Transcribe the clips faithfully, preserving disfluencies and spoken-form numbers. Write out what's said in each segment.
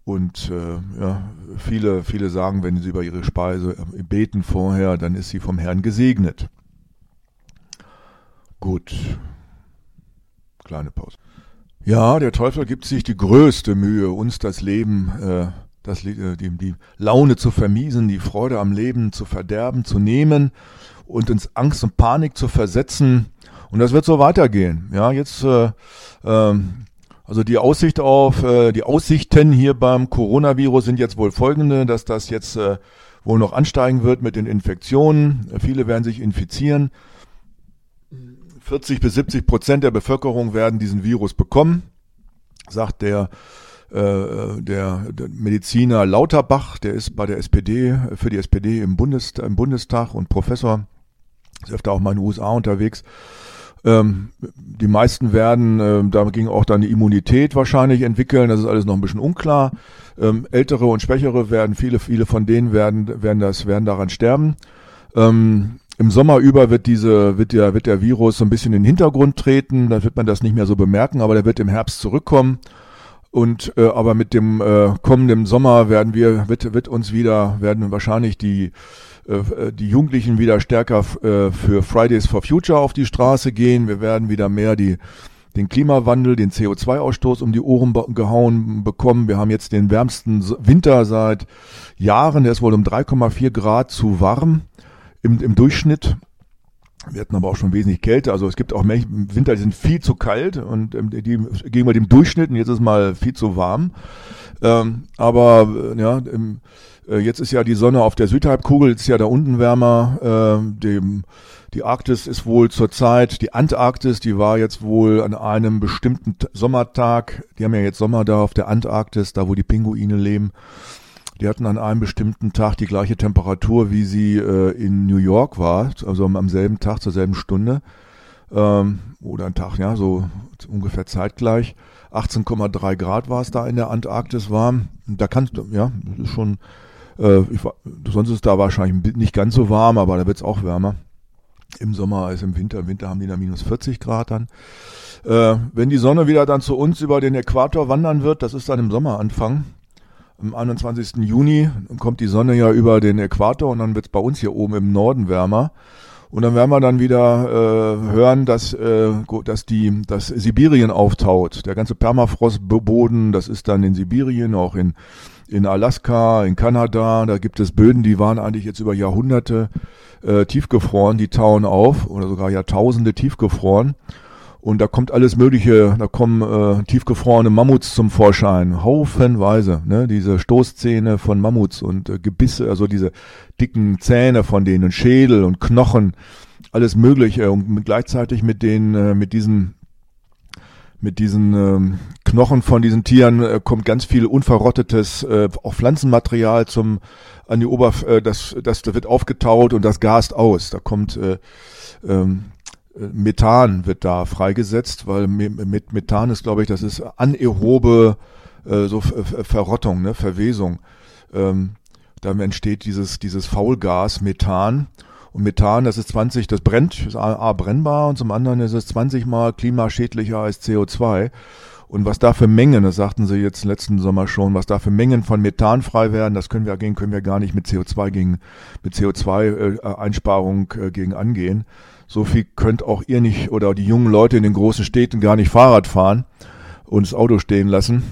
Und äh, ja, viele, viele sagen, wenn sie über ihre Speise beten vorher, dann ist sie vom Herrn gesegnet. Gut. Kleine Pause. Ja, der Teufel gibt sich die größte Mühe, uns das Leben, äh, das, die, die Laune zu vermiesen, die Freude am Leben zu verderben, zu nehmen und ins Angst und Panik zu versetzen. Und das wird so weitergehen. Ja, jetzt, äh, ähm, also die Aussicht auf, äh, die Aussichten hier beim Coronavirus sind jetzt wohl folgende, dass das jetzt äh, wohl noch ansteigen wird mit den Infektionen. Viele werden sich infizieren. vierzig bis siebzig Prozent der Bevölkerung werden diesen Virus bekommen, sagt der, äh, der, der Mediziner Lauterbach, der ist bei der S P D, für die S P D im, Bundes, im Bundestag und Professor, ist öfter auch mal in den U S A unterwegs. Ähm, die meisten werden, äh, da ging auch dann die Immunität wahrscheinlich entwickeln, das ist alles noch ein bisschen unklar. Ähm, Ältere und Schwächere werden, viele, viele von denen werden, werden, das, werden daran sterben. Ähm, Im Sommer über wird diese, wird der, wird der Virus so ein bisschen in den Hintergrund treten, dann wird man das nicht mehr so bemerken, aber der wird im Herbst zurückkommen. Und, äh, aber mit dem, äh, kommenden Sommer werden wir, wird, wird uns wieder, werden wahrscheinlich die, äh, die Jugendlichen wieder stärker, äh, für Fridays for Future auf die Straße gehen. Wir werden wieder mehr die, den Klimawandel, den C O zwei Ausstoß um die Ohren gehauen bekommen. Wir haben jetzt den wärmsten Winter seit Jahren, der ist wohl um drei Komma vier Grad zu warm. Im, im Durchschnitt. Wir hatten aber auch schon wesentlich Kälte. Also es gibt auch Menschen im Winter, die sind viel zu kalt und ähm, die gegenüber dem Durchschnitt und jetzt ist mal viel zu warm. Ähm, aber äh, ja, im, äh, jetzt ist ja die Sonne auf der Südhalbkugel, ist ja da unten wärmer. Äh, dem, die Arktis ist wohl zurzeit, die Antarktis, die war jetzt wohl an einem bestimmten T- Sommertag, die haben ja jetzt Sommer da auf der Antarktis, da wo die Pinguine leben. Die hatten an einem bestimmten Tag die gleiche Temperatur, wie sie äh, in New York war, also am, am selben Tag, zur selben Stunde. Ähm, oder ein Tag, ja, so ungefähr zeitgleich. achtzehn Komma drei Grad war es da in der Antarktis warm. Da kannst du, ja, das ist schon, äh, ich, sonst ist da wahrscheinlich nicht ganz so warm, aber da wird es auch wärmer. Im Sommer als im Winter. Im Winter haben die da minus vierzig Grad dann. Äh, wenn die Sonne wieder dann zu uns über den Äquator wandern wird, das ist dann im Sommeranfang. Am einundzwanzigsten Juni kommt die Sonne ja über den Äquator und dann wird es bei uns hier oben im Norden wärmer. Und dann werden wir dann wieder äh, hören, dass, äh, dass, die, dass Sibirien auftaut. Der ganze Permafrostboden, das ist dann in Sibirien, auch in, in Alaska, in Kanada. Da gibt es Böden, die waren eigentlich jetzt über Jahrhunderte äh, tiefgefroren, die tauen auf oder sogar Jahrtausende tiefgefroren. Und da kommt alles Mögliche, da kommen äh, tiefgefrorene Mammuts zum Vorschein, haufenweise, ne, diese Stoßzähne von Mammuts und äh, Gebisse, also diese dicken Zähne von denen, Schädel und Knochen, alles Mögliche und mit, gleichzeitig mit den, äh, mit diesen, mit diesen ähm, Knochen von diesen Tieren äh, kommt ganz viel unverrottetes, äh, auch Pflanzenmaterial zum, an die Oberf, äh, das, das, das wird aufgetaut und das gast aus, da kommt, äh, ähm, Methan wird da freigesetzt, weil mit Methan ist, glaube ich, das ist anaerobe äh, so Verrottung, ne, Verwesung. Ähm, dann entsteht dieses dieses Faulgas Methan und Methan, das ist zwanzig, das brennt, ist A, A brennbar und zum anderen ist es zwanzig mal klimaschädlicher als C O zwei. Und was da für Mengen, das sagten sie jetzt letzten Sommer schon, was da für Mengen von Methan frei werden, das können wir gegen können wir gar nicht mit C O zwei gegen mit C O zwei äh, Einsparung äh, gegen angehen. So viel könnt auch ihr nicht oder die jungen Leute in den großen Städten gar nicht Fahrrad fahren und das Auto stehen lassen.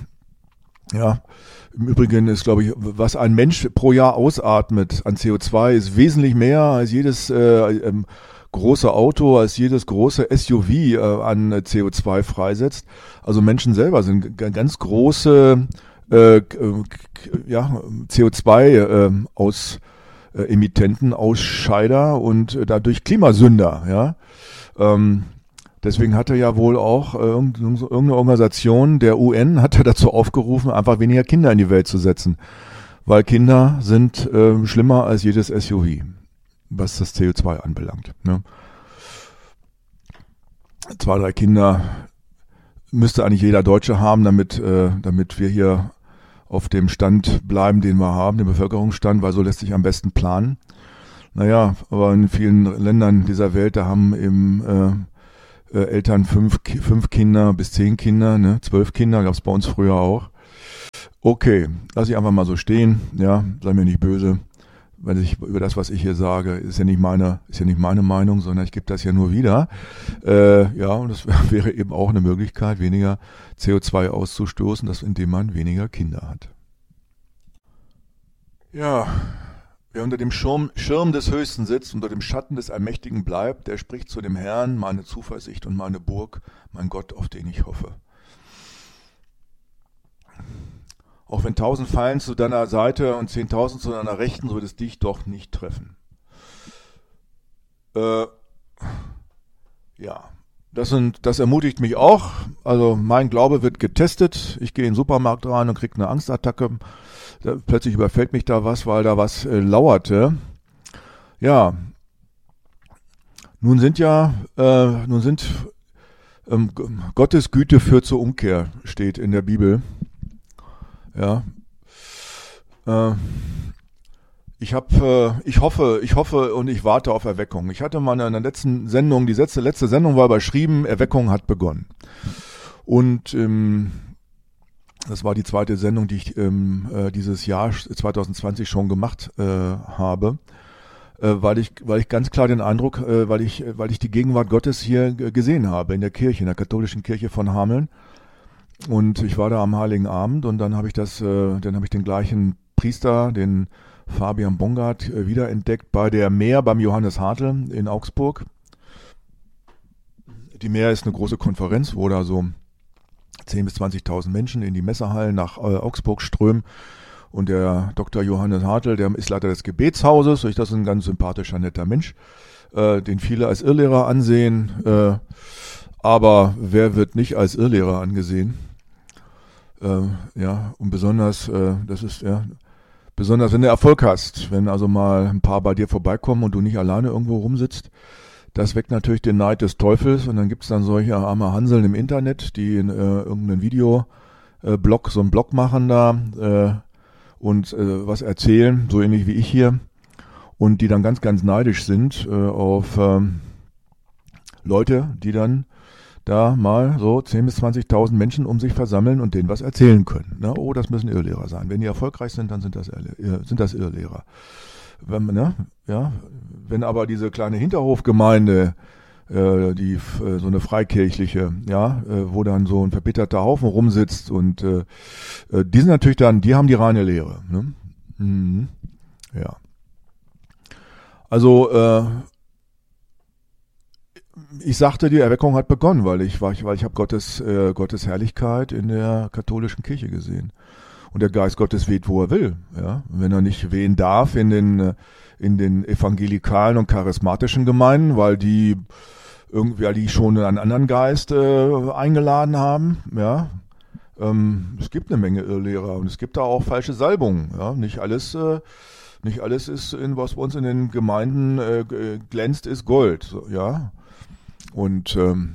Ja, im Übrigen ist, glaube ich, was ein Mensch pro Jahr ausatmet an C O zwei ist wesentlich mehr als jedes äh, ähm, große Auto, als jedes große S U V äh, an C O zwei freisetzt. Also Menschen selber sind g- ganz große äh, ja, C O zwei äh, aus Äh, Emittenten, Ausscheider und äh, dadurch Klimasünder, ja. Ähm, deswegen hat er ja wohl auch äh, irgendeine Organisation der U N hat er dazu aufgerufen, einfach weniger Kinder in die Welt zu setzen, weil Kinder sind äh, schlimmer als jedes S U V, was das C O zwei anbelangt. Ne? Zwei, drei Kinder müsste eigentlich jeder Deutsche haben, damit, äh, damit wir hier auf dem Stand bleiben, den wir haben, den Bevölkerungsstand, weil so lässt sich am besten planen. Naja, aber in vielen Ländern dieser Welt, da haben eben äh, äh, Eltern fünf, fünf Kinder bis zehn Kinder, ne, zwölf Kinder, gab es bei uns früher auch. Okay, lass ich einfach mal so stehen. Ja, sei mir nicht böse, wenn ich über das, was ich hier sage, ist ja nicht meine, ist ja nicht meine Meinung, sondern ich gebe das ja nur wieder. Äh, ja, und das wäre eben auch eine Möglichkeit, weniger C O zwei auszustoßen, das, indem man weniger Kinder hat. Ja, wer unter dem Schirm, Schirm des Höchsten sitzt, unter dem Schatten des Allmächtigen bleibt, der spricht zu dem Herrn, meine Zuversicht und meine Burg, mein Gott, auf den ich hoffe. Auch wenn tausend fallen zu deiner Seite und zehntausend zu deiner Rechten, so wird es dich doch nicht treffen. Äh, ja, das, sind, das ermutigt mich auch. Also mein Glaube wird getestet. Ich gehe in den Supermarkt rein und kriege eine Angstattacke. Da, plötzlich überfällt mich da was, weil da was äh, lauerte. Ja, nun sind ja, äh, nun sind ähm, Gottes Güte führt zur Umkehr, steht in der Bibel. Ja, äh, ich habe, äh, ich hoffe, ich hoffe und ich warte auf Erweckung. Ich hatte mal in der letzten Sendung, die letzte, letzte Sendung war überschrieben, Erweckung hat begonnen. Und ähm, das war die zweite Sendung, die ich ähm, äh, dieses Jahr zwanzig zwanzig schon gemacht äh, habe, äh, weil ich, weil ich ganz klar den Eindruck, äh, weil ich, weil ich die Gegenwart Gottes hier g- gesehen habe in der Kirche, in der katholischen Kirche von Hameln. Und ich war da am Heiligen Abend und dann habe ich das, äh, dann habe ich den gleichen Priester, den Fabian Bongard, äh, wiederentdeckt bei der Meer beim Johannes Hartl in Augsburg. Die Meer ist eine große Konferenz, wo da so zehntausend bis zwanzigtausend Menschen in die Messehallen nach äh, Augsburg strömen. Und der Doktor Johannes Hartl, der ist Leiter des Gebetshauses, das ist ein ganz sympathischer, netter Mensch, äh, den viele als Irrlehrer ansehen. Äh, aber wer wird nicht als Irrlehrer angesehen? Äh, ja, und besonders, äh, das ist, ja, besonders wenn du Erfolg hast, wenn also mal ein paar bei dir vorbeikommen und du nicht alleine irgendwo rumsitzt, das weckt natürlich den Neid des Teufels und dann gibt's dann solche arme Hanseln im Internet, die in, äh, irgendeinen Videoblog, so einen Blog machen da äh, und äh, was erzählen, so ähnlich wie ich hier, und die dann ganz, ganz neidisch sind äh, auf ähm, Leute, die dann da mal so zehntausend bis zwanzigtausend Menschen um sich versammeln und denen was erzählen können. Ne? Oh, das müssen Irrlehrer sein. Wenn die erfolgreich sind, dann sind das, Irrle- sind das Irrlehrer. Wenn, ne? ja, wenn aber diese kleine Hinterhofgemeinde, äh, die äh, so eine freikirchliche, ja, äh, wo dann so ein verbitterter Haufen rumsitzt und äh, äh, die sind natürlich dann, die haben die reine Lehre. Ne? Mhm. Ja. Also äh, ich sagte, die Erweckung hat begonnen, weil ich, weil ich, weil ich habe Gottes, äh, Gottes Herrlichkeit in der katholischen Kirche gesehen. Und der Geist Gottes weht, wo er will. Ja? Wenn er nicht wehen darf in den, in den evangelikalen und charismatischen Gemeinden, weil die irgendwie, weil die schon einen anderen Geist äh, eingeladen haben. Ja? Ähm, es gibt eine Menge Irrlehrer und es gibt da auch falsche Salbungen. Ja? Nicht alles, äh, nicht alles ist, in, was bei uns in den Gemeinden äh, glänzt, ist Gold. So, ja. Und ähm,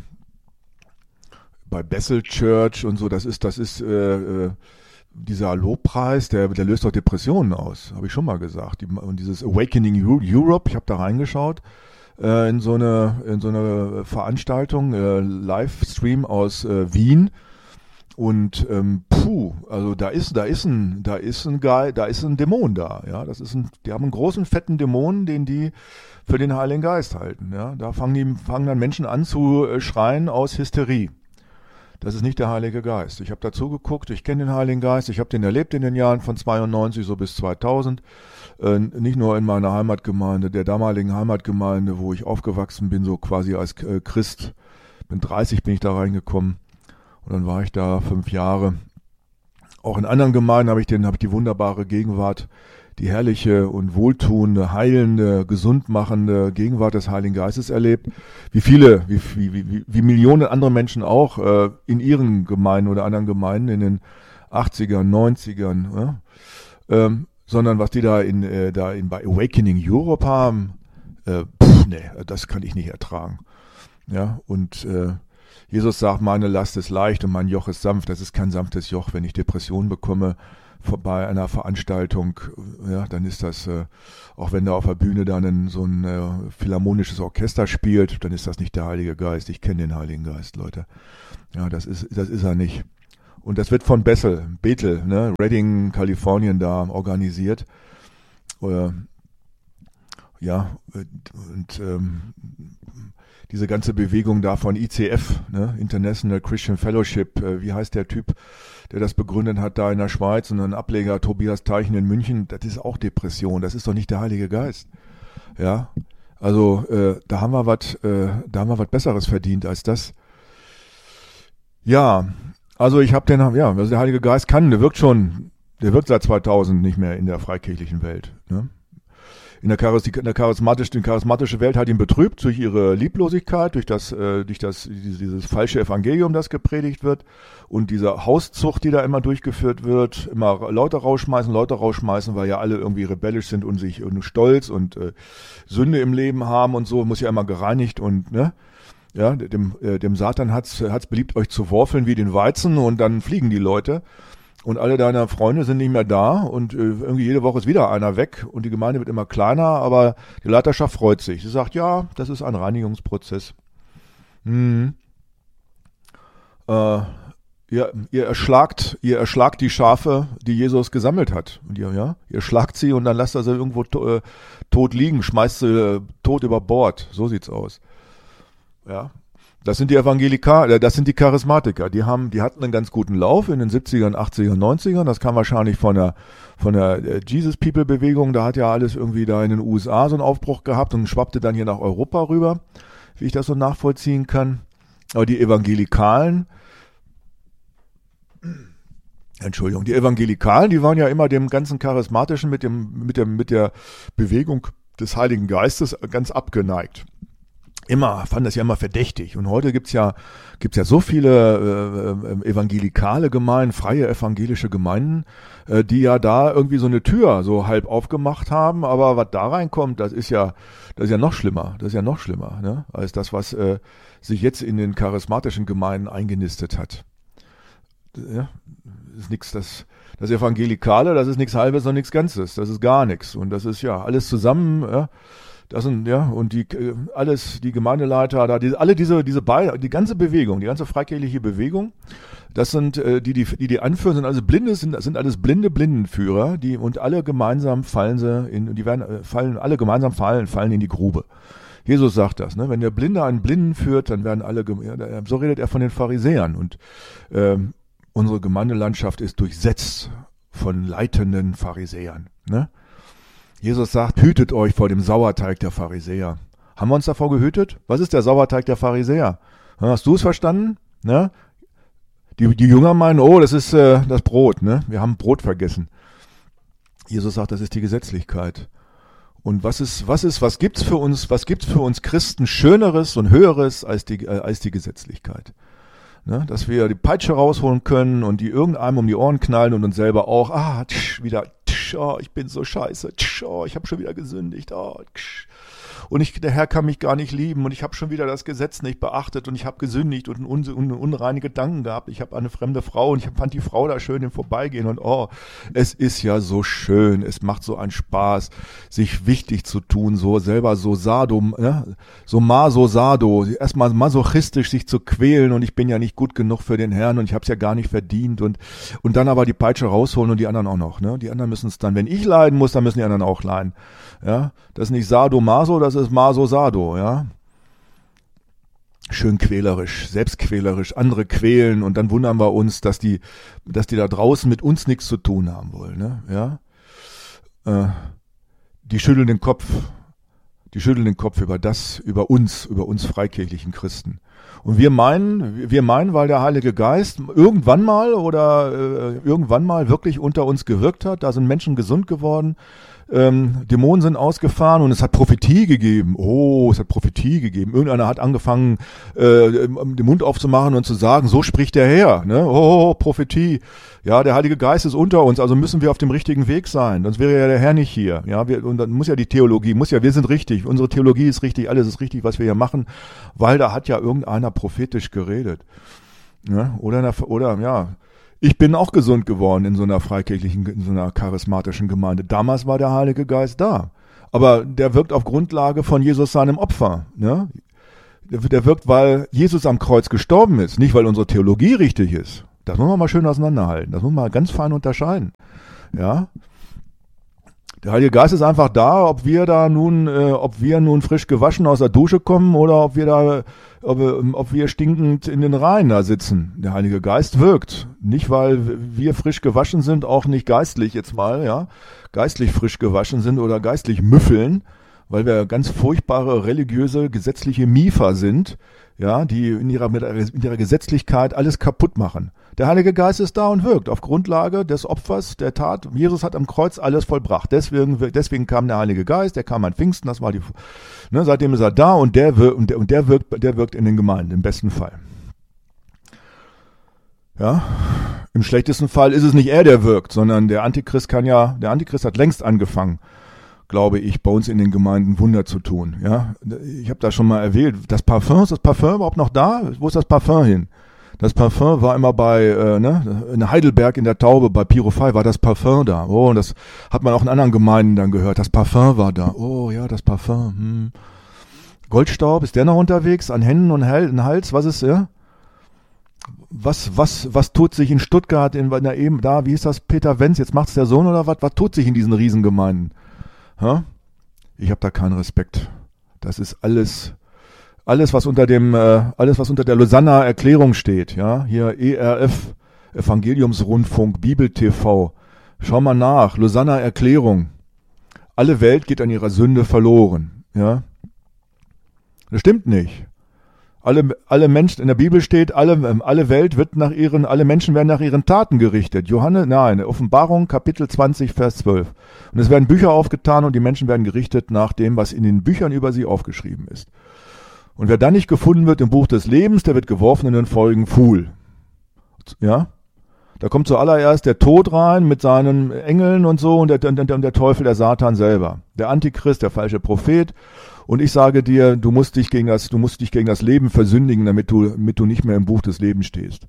bei Bethel Church und so, das ist, das ist äh, äh, dieser Lobpreis, der, der löst doch Depressionen aus, habe ich schon mal gesagt. Die, und dieses Awakening Europe, ich habe da reingeschaut äh, in so eine in so eine Veranstaltung, äh, Livestream aus äh, Wien. Und ähm, puh, also da ist, da ist ein, da ist ein Geil, da ist ein Dämon da, ja. Das ist ein, die haben einen großen fetten Dämon, den die für den Heiligen Geist halten, ja. Da fangen die, fangen dann Menschen an zu äh, schreien aus Hysterie. Das ist nicht der Heilige Geist. Ich habe dazu geguckt, ich kenne den Heiligen Geist, ich habe den erlebt in den Jahren von zweiundneunzig so bis zweitausend. Äh, nicht nur in meiner Heimatgemeinde, der damaligen Heimatgemeinde, wo ich aufgewachsen bin, so quasi als äh, Christ. Bin dreißig bin ich da reingekommen. Und dann war ich da fünf Jahre. Auch in anderen Gemeinden habe ich den, habe ich die wunderbare Gegenwart, die herrliche und wohltuende, heilende, gesundmachende Gegenwart des Heiligen Geistes erlebt. Wie viele, wie, wie, wie, wie Millionen andere Menschen auch äh, in ihren Gemeinden oder anderen Gemeinden in den achtzigern, neunzigern. Ja? Ähm, sondern was die da in, äh, da in bei Awakening Europe haben, äh, pff, nee, das kann ich nicht ertragen. Ja, und äh, Jesus sagt, meine Last ist leicht und mein Joch ist sanft. Das ist kein sanftes Joch. Wenn ich Depressionen bekomme bei einer Veranstaltung, ja, dann ist das, äh, auch wenn da auf der Bühne dann ein, so ein äh, philharmonisches Orchester spielt, dann ist das nicht der Heilige Geist. Ich kenne den Heiligen Geist, Leute. Ja, das ist, das ist er nicht. Und das wird von Bethel, Bethel, ne, Redding, Kalifornien da organisiert. Äh, ja, und ähm, diese ganze Bewegung da von I C F, ne, International Christian Fellowship, äh, wie heißt der Typ, der das begründet hat da in der Schweiz, und ein Ableger Tobias Teichen in München, das ist auch Depression, das ist doch nicht der Heilige Geist. Ja, also äh, da haben wir was, äh, da haben wir was Besseres verdient als das. Ja, also ich habe den, ja, also der Heilige Geist kann, der wirkt schon, der wirkt seit zweitausend nicht mehr in der freikirchlichen Welt, ne? In der, Charis, in der charismatische, die charismatische Welt hat ihn betrübt durch ihre Lieblosigkeit, durch das, äh, durch das, dieses, dieses falsche Evangelium, das gepredigt wird, und diese Hauszucht, die da immer durchgeführt wird, immer Leute rausschmeißen, Leute rausschmeißen, weil ja alle irgendwie rebellisch sind und sich und stolz und äh, Sünde im Leben haben und so, muss ja immer gereinigt und, ne, ja, dem, äh, dem Satan hat's, hat's beliebt, euch zu worfeln wie den Weizen, und dann fliegen die Leute. Und alle deiner Freunde sind nicht mehr da, und äh, irgendwie jede Woche ist wieder einer weg, und die Gemeinde wird immer kleiner, aber die Leiterschaft freut sich. Sie sagt, ja, das ist ein Reinigungsprozess. Hm. Äh, ihr, ihr erschlagt, ihr erschlagt die Schafe, die Jesus gesammelt hat. Und ihr, ja, ihr schlagt sie und dann lasst ihr sie irgendwo to- äh, tot liegen, schmeißt sie äh, tot über Bord. So sieht's aus. Ja. Das sind die Evangelika, das sind die Charismatiker. Die haben, die hatten einen ganz guten Lauf in den siebzigern, achtzigern, neunzigern. Das kam wahrscheinlich von der, von der Jesus People Bewegung. Da hat ja alles irgendwie da in den U S A so einen Aufbruch gehabt und schwappte dann hier nach Europa rüber, wie ich das so nachvollziehen kann. Aber die Evangelikalen, Entschuldigung, die Evangelikalen, die waren ja immer dem ganzen Charismatischen mit dem, mit dem, mit der Bewegung des Heiligen Geistes ganz abgeneigt. Immer, fand das ja immer verdächtig. Und heute gibt's ja, gibt's ja so viele äh, evangelikale Gemeinden, freie evangelische Gemeinden, äh, die ja da irgendwie so eine Tür so halb aufgemacht haben. Aber was da reinkommt, das ist ja, das ist ja noch schlimmer. Das ist ja noch schlimmer, ne, als das, was äh, sich jetzt in den charismatischen Gemeinden eingenistet hat. Ja, ist nichts, das, das Evangelikale, das ist nichts Halbes und nichts Ganzes. Das ist gar nichts. Und das ist ja alles zusammen, ja. Das sind, ja, und die, alles, die Gemeindeleiter, da, die, alle diese, diese, Be- die ganze Bewegung, die ganze freikirchliche Bewegung, das sind, äh, die, die, die, die anführen, sind alles Blinde, sind, sind alles blinde Blindenführer, die, und alle gemeinsam fallen sie in, die werden, fallen, alle gemeinsam fallen, fallen in die Grube. Jesus sagt das, ne, wenn der Blinde einen Blinden führt, dann werden alle, ja, so redet er von den Pharisäern, und, ähm, unsere Gemeindelandschaft ist durchsetzt von leitenden Pharisäern, ne. Jesus sagt, hütet euch vor dem Sauerteig der Pharisäer. Haben wir uns davor gehütet? Was ist der Sauerteig der Pharisäer? Hast du es verstanden? Ne? Die, die Jünger meinen, oh, das ist äh, das Brot. Ne? Wir haben Brot vergessen. Jesus sagt, das ist die Gesetzlichkeit. Und was ist, was ist, was gibt's für uns, was gibt's für uns Christen Schöneres und Höheres als die, äh, als die Gesetzlichkeit? Ne, dass wir die Peitsche rausholen können und die irgendeinem um die Ohren knallen und uns selber auch, ah, tsch, wieder, tsch, oh, ich bin so scheiße, tsch, oh, ich habe schon wieder gesündigt, oh, tsch. Und ich, der Herr kann mich gar nicht lieben, und ich habe schon wieder das Gesetz nicht beachtet, und ich habe gesündigt und un, un, unreine Gedanken gehabt. Ich habe eine fremde Frau, und ich fand die Frau da schön im Vorbeigehen, und oh, es ist ja so schön, es macht so einen Spaß, sich wichtig zu tun, so selber so sado, ne? so maso sado, erstmal masochistisch sich zu quälen, und ich bin ja nicht gut genug für den Herrn, und ich habe es ja gar nicht verdient, und und dann aber die Peitsche rausholen und die anderen auch noch, ne? Die anderen müssen es dann, wenn ich leiden muss, dann müssen die anderen auch leiden. Ja, das ist nicht Sado Maso, das ist Maso Sado, ja. Schön quälerisch, selbstquälerisch, andere quälen, und dann wundern wir uns, dass die, dass die da draußen mit uns nichts zu tun haben wollen, ne? Ja. Äh, die schütteln den Kopf, die schütteln den Kopf über das, über uns, über uns freikirchlichen Christen. Und wir meinen, wir meinen, weil der Heilige Geist irgendwann mal oder äh, irgendwann mal wirklich unter uns gewirkt hat, da sind Menschen gesund geworden, Ähm, Dämonen sind ausgefahren, und es hat Prophetie gegeben. Oh, es hat Prophetie gegeben. Irgendeiner hat angefangen, äh, den Mund aufzumachen und zu sagen, so spricht der Herr. Ne? Oh, Prophetie. Ja, der Heilige Geist ist unter uns, also müssen wir auf dem richtigen Weg sein. Sonst wäre ja der Herr nicht hier. Ja, wir, und dann muss ja die Theologie, muss ja, wir sind richtig. Unsere Theologie ist richtig, alles ist richtig, was wir hier machen, weil da hat ja irgendeiner prophetisch geredet. Ja, oder, oder, ja. Ich bin auch gesund geworden in so einer freikirchlichen, in so einer charismatischen Gemeinde. Damals war der Heilige Geist da. Aber der wirkt auf Grundlage von Jesus seinem Opfer. Ne? Der wirkt, weil Jesus am Kreuz gestorben ist, nicht weil unsere Theologie richtig ist. Das muss man mal schön auseinanderhalten. Das muss man ganz fein unterscheiden. Ja. Der Heilige Geist ist einfach da, ob wir da nun, äh, ob wir nun frisch gewaschen aus der Dusche kommen oder ob wir da, ob, ob wir stinkend in den Reihen da sitzen. Der Heilige Geist wirkt. Nicht, weil wir frisch gewaschen sind, auch nicht geistlich jetzt mal, ja, geistlich frisch gewaschen sind oder geistlich müffeln, weil wir ganz furchtbare religiöse, gesetzliche Miefer sind, ja, die in ihrer, mit in ihrer Gesetzlichkeit alles kaputt machen. Der Heilige Geist ist da und wirkt auf Grundlage des Opfers, der Tat. Jesus hat am Kreuz alles vollbracht. Deswegen, deswegen kam der Heilige Geist, der kam an Pfingsten, das war die, ne, seitdem ist er da und der, wir, und der, und der wirkt, der wirkt in den Gemeinden, im besten Fall. Ja, im schlechtesten Fall ist es nicht er, der wirkt, sondern der Antichrist kann ja, der Antichrist hat längst angefangen, glaube ich, bei uns in den Gemeinden Wunder zu tun. Ja, ich habe da schon mal erwähnt, das Parfum, ist das Parfum überhaupt noch da? Wo ist das Parfum hin? Das Parfum war immer bei, äh, ne, in Heidelberg in der Taube, bei Pyrophai war das Parfum da. Oh, und das hat man auch in anderen Gemeinden dann gehört. Das Parfum war da. Oh, ja, das Parfum. Hm. Goldstaub, ist der noch unterwegs? An Händen und Hals? Was ist, ja? Was, was, was tut sich in Stuttgart, in, in der eben, da, wie ist das, Peter Wenz, jetzt macht's der Sohn oder was? Was tut sich in diesen Riesengemeinden? Ha? Ich habe da keinen Respekt. Das ist alles... Alles, was unter dem, äh, alles, was unter der Lausanner Erklärung steht, ja, hier E R F, Evangeliumsrundfunk, Bibel T V, schau mal nach, Lausanner Erklärung. Alle Welt geht an ihrer Sünde verloren, ja. Das stimmt nicht. Alle, alle Menschen, in der Bibel steht, alle, alle Welt wird nach ihren, alle Menschen werden nach ihren Taten gerichtet. Johannes, nein, Offenbarung, Kapitel zwanzig, Vers zwölf. Und es werden Bücher aufgetan und die Menschen werden gerichtet nach dem, was in den Büchern über sie aufgeschrieben ist. Und wer dann nicht gefunden wird im Buch des Lebens, der wird geworfen in den feurigen Pfuhl. Ja? Da kommt zuallererst der Tod rein mit seinen Engeln und so und der, der, der Teufel, der Satan selber. Der Antichrist, der falsche Prophet. Und ich sage dir, du musst dich gegen das, du musst dich gegen das Leben versündigen, damit du, damit du nicht mehr im Buch des Lebens stehst.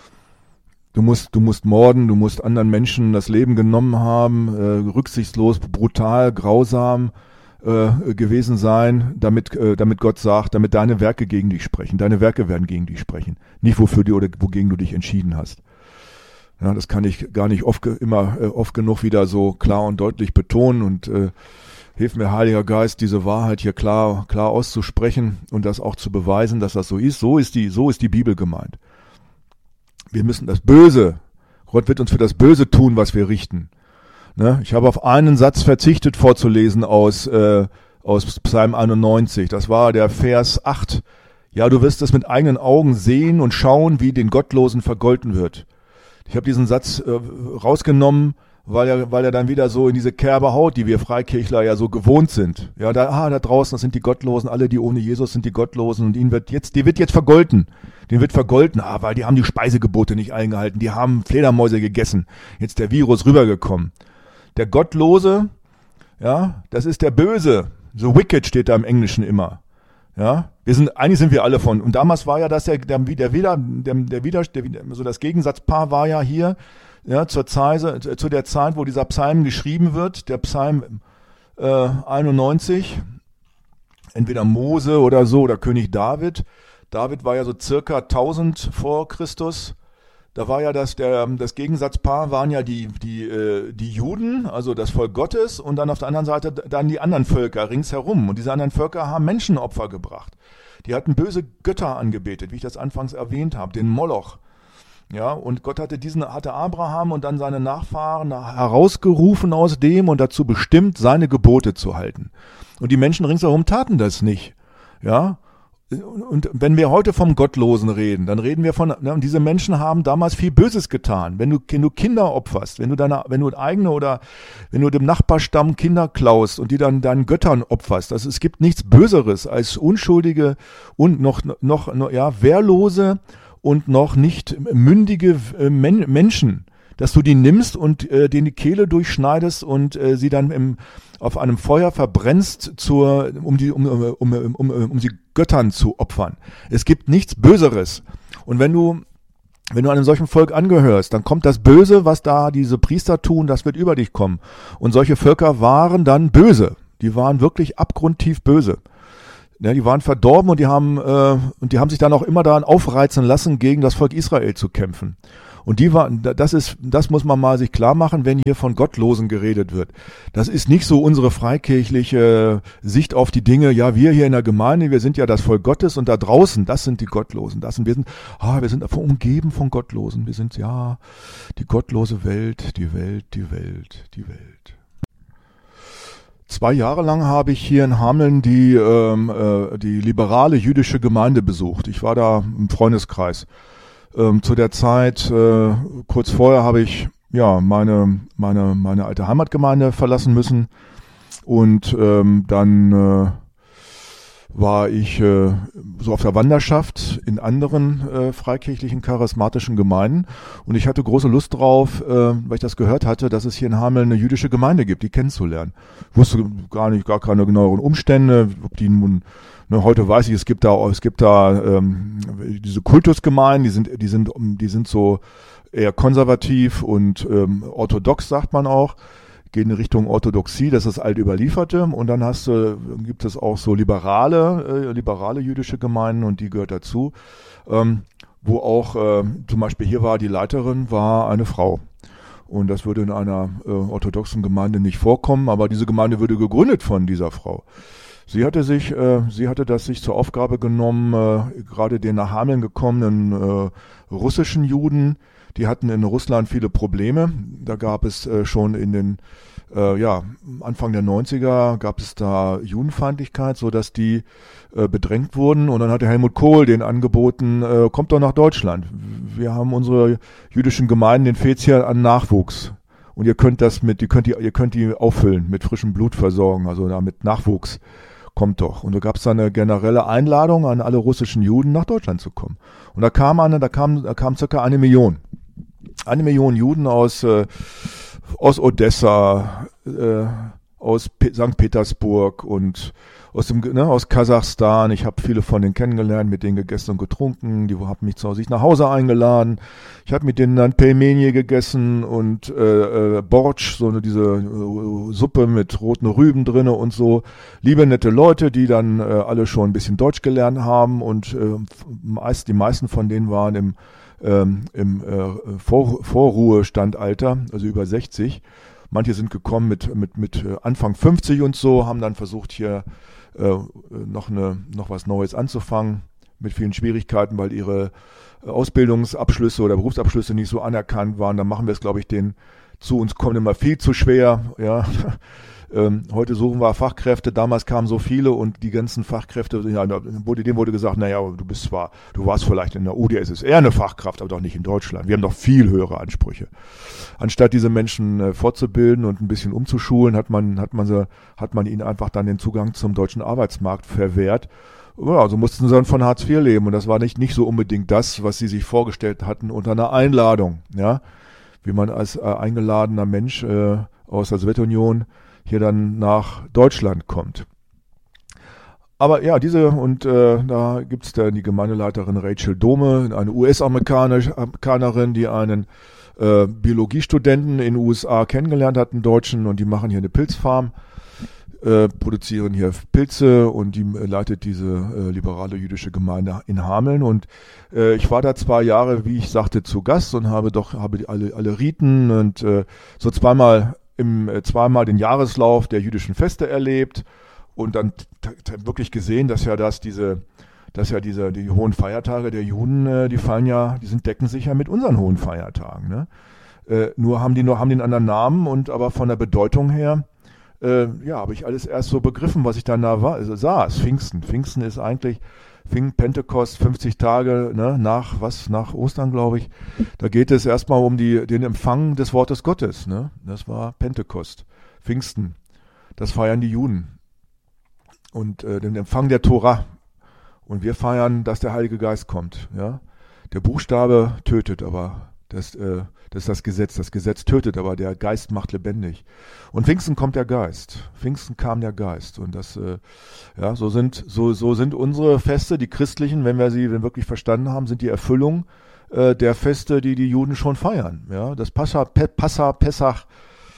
Du musst, du musst morden, du musst anderen Menschen das Leben genommen haben, äh, rücksichtslos, brutal, grausam, gewesen sein, damit, äh, damit Gott sagt, damit deine Werke gegen dich sprechen. Deine Werke werden gegen dich sprechen. Nicht wofür du oder wogegen du dich entschieden hast. Ja, das kann ich gar nicht oft, immer äh, oft genug wieder so klar und deutlich betonen und äh, hilf mir, Heiliger Geist, diese Wahrheit hier klar, klar auszusprechen und das auch zu beweisen, dass das so ist. So ist die, so ist die Bibel gemeint. Wir müssen das Böse, Gott wird uns für das Böse tun, was wir richten. Ne? Ich habe auf einen Satz verzichtet vorzulesen aus, äh, aus Psalm einundneunzig. Das war der Vers acht. Ja, du wirst es mit eigenen Augen sehen und schauen, wie den Gottlosen vergolten wird. Ich habe diesen Satz äh, rausgenommen, weil er, weil er dann wieder so in diese Kerbe haut, die wir Freikirchler ja so gewohnt sind. Ja, da, ah, da draußen, das sind die Gottlosen, alle, die ohne Jesus sind die Gottlosen und ihnen wird jetzt, die wird jetzt vergolten. Den wird vergolten, ah, weil die haben die Speisegebote nicht eingehalten, die haben Fledermäuse gegessen. Jetzt der Virus rübergekommen. Der Gottlose, ja, das ist der Böse. So wicked steht da im Englischen immer. Ja, wir sind, eigentlich sind wir alle von, und damals war ja das der, der, der wieder, der, der wieder, der, so das Gegensatzpaar war ja hier, ja, zur Zeit, zu der Zeit, wo dieser Psalm geschrieben wird, der Psalm äh, einundneunzig, entweder Mose oder so, oder König David. David war ja so circa tausend vor Christus. Da war ja das, der, das Gegensatzpaar waren ja die, die, äh, die Juden, also das Volk Gottes, und dann auf der anderen Seite dann die anderen Völker ringsherum. Und diese anderen Völker haben Menschenopfer gebracht. Die hatten böse Götter angebetet, wie ich das anfangs erwähnt habe, den Moloch. Ja, und Gott hatte diesen, hatte Abraham und dann seine Nachfahren herausgerufen aus dem und dazu bestimmt, seine Gebote zu halten. Und die Menschen ringsherum taten das nicht. Ja, und wenn wir heute vom Gottlosen reden, dann reden wir von, ne, und diese Menschen haben damals viel Böses getan. Wenn du, wenn du Kinder opferst, wenn du deine, wenn du eigene oder wenn du dem Nachbarstamm Kinder klaust und die dann deinen Göttern opferst, also es gibt nichts Böseres als unschuldige und noch, noch, noch ja, wehrlose und noch nicht mündige äh, Men- Menschen, dass du die nimmst und äh, denen die Kehle durchschneidest und äh, sie dann im, auf einem Feuer verbrennst, zur, um, die, um, um, um, um, um sie Göttern zu opfern. Es gibt nichts Böseres. Und wenn du, wenn du einem solchen Volk angehörst, dann kommt das Böse, was da diese Priester tun, das wird über dich kommen. Und solche Völker waren dann böse. Die waren wirklich abgrundtief böse. Ja, die waren verdorben und die haben, äh, und die haben sich dann auch immer daran aufreizen lassen, gegen das Volk Israel zu kämpfen. Und die war, das ist, das muss man mal sich klar machen, wenn hier von Gottlosen geredet wird. Das ist nicht so unsere freikirchliche Sicht auf die Dinge. Ja, wir hier in der Gemeinde, wir sind ja das Volk Gottes und da draußen, das sind die Gottlosen. Das sind, wir sind, ah, wir sind umgeben von Gottlosen. Wir sind, ja, die gottlose Welt, die Welt, die Welt, die Welt. Zwei Jahre lang habe ich hier in Hameln die, ähm, äh, die liberale jüdische Gemeinde besucht. Ich war da im Freundeskreis. Ähm, zu der Zeit, äh, kurz vorher, habe ich ja meine meine meine alte Heimatgemeinde verlassen müssen und ähm, dann äh, war ich äh, so auf der Wanderschaft in anderen äh, freikirchlichen, charismatischen Gemeinden und ich hatte große Lust drauf, äh, weil ich das gehört hatte, dass es hier in Hameln eine jüdische Gemeinde gibt, die kennenzulernen. Ich wusste gar nicht, gar keine genaueren Umstände, ob die nun, ne, heute weiß ich, es gibt da, es gibt da ähm, diese Kultusgemeinden, die sind, die sind, die sind so eher konservativ und ähm, orthodox, sagt man auch. Gehen in Richtung Orthodoxie, das ist das Altüberlieferte und dann hast du, gibt es auch so liberale, äh, liberale jüdische Gemeinden und die gehört dazu, ähm, wo auch, äh, zum Beispiel hier war die Leiterin, war eine Frau und das würde in einer äh, orthodoxen Gemeinde nicht vorkommen, aber diese Gemeinde würde gegründet von dieser Frau. Sie hatte sich, äh, sie hatte das sich zur Aufgabe genommen, äh, gerade den nach Hameln gekommenen äh, russischen Juden. Die hatten in Russland viele Probleme. Da gab es äh, schon in den, äh, ja, Anfang der neunziger gab es da Judenfeindlichkeit, so dass die äh, bedrängt wurden. Und dann hatte Helmut Kohl den angeboten, äh, kommt doch nach Deutschland. Wir haben unsere jüdischen Gemeinden, den fehlt's hier an Nachwuchs. Und ihr könnt das mit, ihr könnt die, ihr könnt die auffüllen, mit frischem Blut versorgen, also da mit Nachwuchs. Kommt doch. Und da gab es dann eine generelle Einladung an alle russischen Juden, nach Deutschland zu kommen. Und da kam eine, da kam, da kam circa eine Million. Eine Million Juden aus, äh, aus Odessa, äh, aus Pe- Sankt Petersburg und aus dem, ne, aus Kasachstan. Ich habe viele von denen kennengelernt, mit denen gegessen und getrunken. Die haben mich zu sich nach Hause eingeladen. Ich habe mit denen dann Pelmeni gegessen und äh, äh, Bortsch, so eine diese äh, Suppe mit roten Rüben drinne und so. Liebe, nette Leute, die dann äh, alle schon ein bisschen Deutsch gelernt haben und äh, meist, die meisten von denen waren im ähm, im äh, Vor- Vorruhestandalter, also über sechzig. Manche sind gekommen mit mit mit Anfang fünfzig und so, haben dann versucht hier äh, noch eine noch was Neues anzufangen, mit vielen Schwierigkeiten, weil ihre Ausbildungsabschlüsse oder Berufsabschlüsse nicht so anerkannt waren. Dann machen wir es, glaube ich, denen zu uns kommen immer viel zu schwer. Ja, ähm, heute suchen wir Fachkräfte. Damals kamen so viele und die ganzen Fachkräfte, ja, wurde, denen wurde gesagt, naja, du bist zwar, du warst vielleicht in der U D S S R eine Fachkraft, aber doch nicht in Deutschland. Wir haben doch viel höhere Ansprüche. Anstatt diese Menschen äh, fortzubilden und ein bisschen umzuschulen, hat man, hat man sie, hat man ihnen einfach dann den Zugang zum deutschen Arbeitsmarkt verwehrt. Ja, also mussten sie dann von Hartz vier leben und das war nicht, nicht so unbedingt das, was sie sich vorgestellt hatten unter einer Einladung, ja, wie man als äh, eingeladener Mensch äh, aus der Sowjetunion hier dann nach Deutschland kommt. Aber ja, diese, und äh, da gibt's dann die Gemeindeleiterin Rachel Dome, eine U S-Amerikanerin, die einen äh, Biologiestudenten in den U S A kennengelernt hat, einen Deutschen, und die machen hier eine Pilzfarm. Äh, produzieren hier Pilze und die äh, leitet diese äh, liberale jüdische Gemeinde in Hameln und äh, ich war da zwei Jahre, wie ich sagte, zu Gast und habe doch habe die alle alle Riten und äh, so zweimal im äh, zweimal den Jahreslauf der jüdischen Feste erlebt und dann t- t- wirklich gesehen, dass ja das diese dass ja diese die hohen Feiertage der Juden, äh, die fallen ja, die sind decken sich ja mit unseren hohen Feiertagen, ne? Äh, nur haben die nur haben den anderen Namen und aber von der Bedeutung her Äh, ja, habe ich alles erst so begriffen, was ich dann da war, also saß. Pfingsten. Pfingsten ist eigentlich Fing Pentekost, fünfzig Tage, ne, nach was, nach Ostern, glaube ich. Da geht es erstmal um die, den Empfang des Wortes Gottes, ne? Das war Pentekost. Pfingsten. Das feiern die Juden. Und äh, den Empfang der Tora. Und wir feiern, dass der Heilige Geist kommt, ja? Der Buchstabe tötet, aber das, äh, das ist das Gesetz. Das Gesetz tötet, aber der Geist macht lebendig. Und Pfingsten kommt der Geist. Pfingsten kam der Geist. Und das, äh, ja, so sind, so, so sind unsere Feste, die christlichen, wenn wir sie wenn wirklich verstanden haben, sind die Erfüllung äh, der Feste, die die Juden schon feiern. Ja, das Passa, Pe, Passa, Pessach,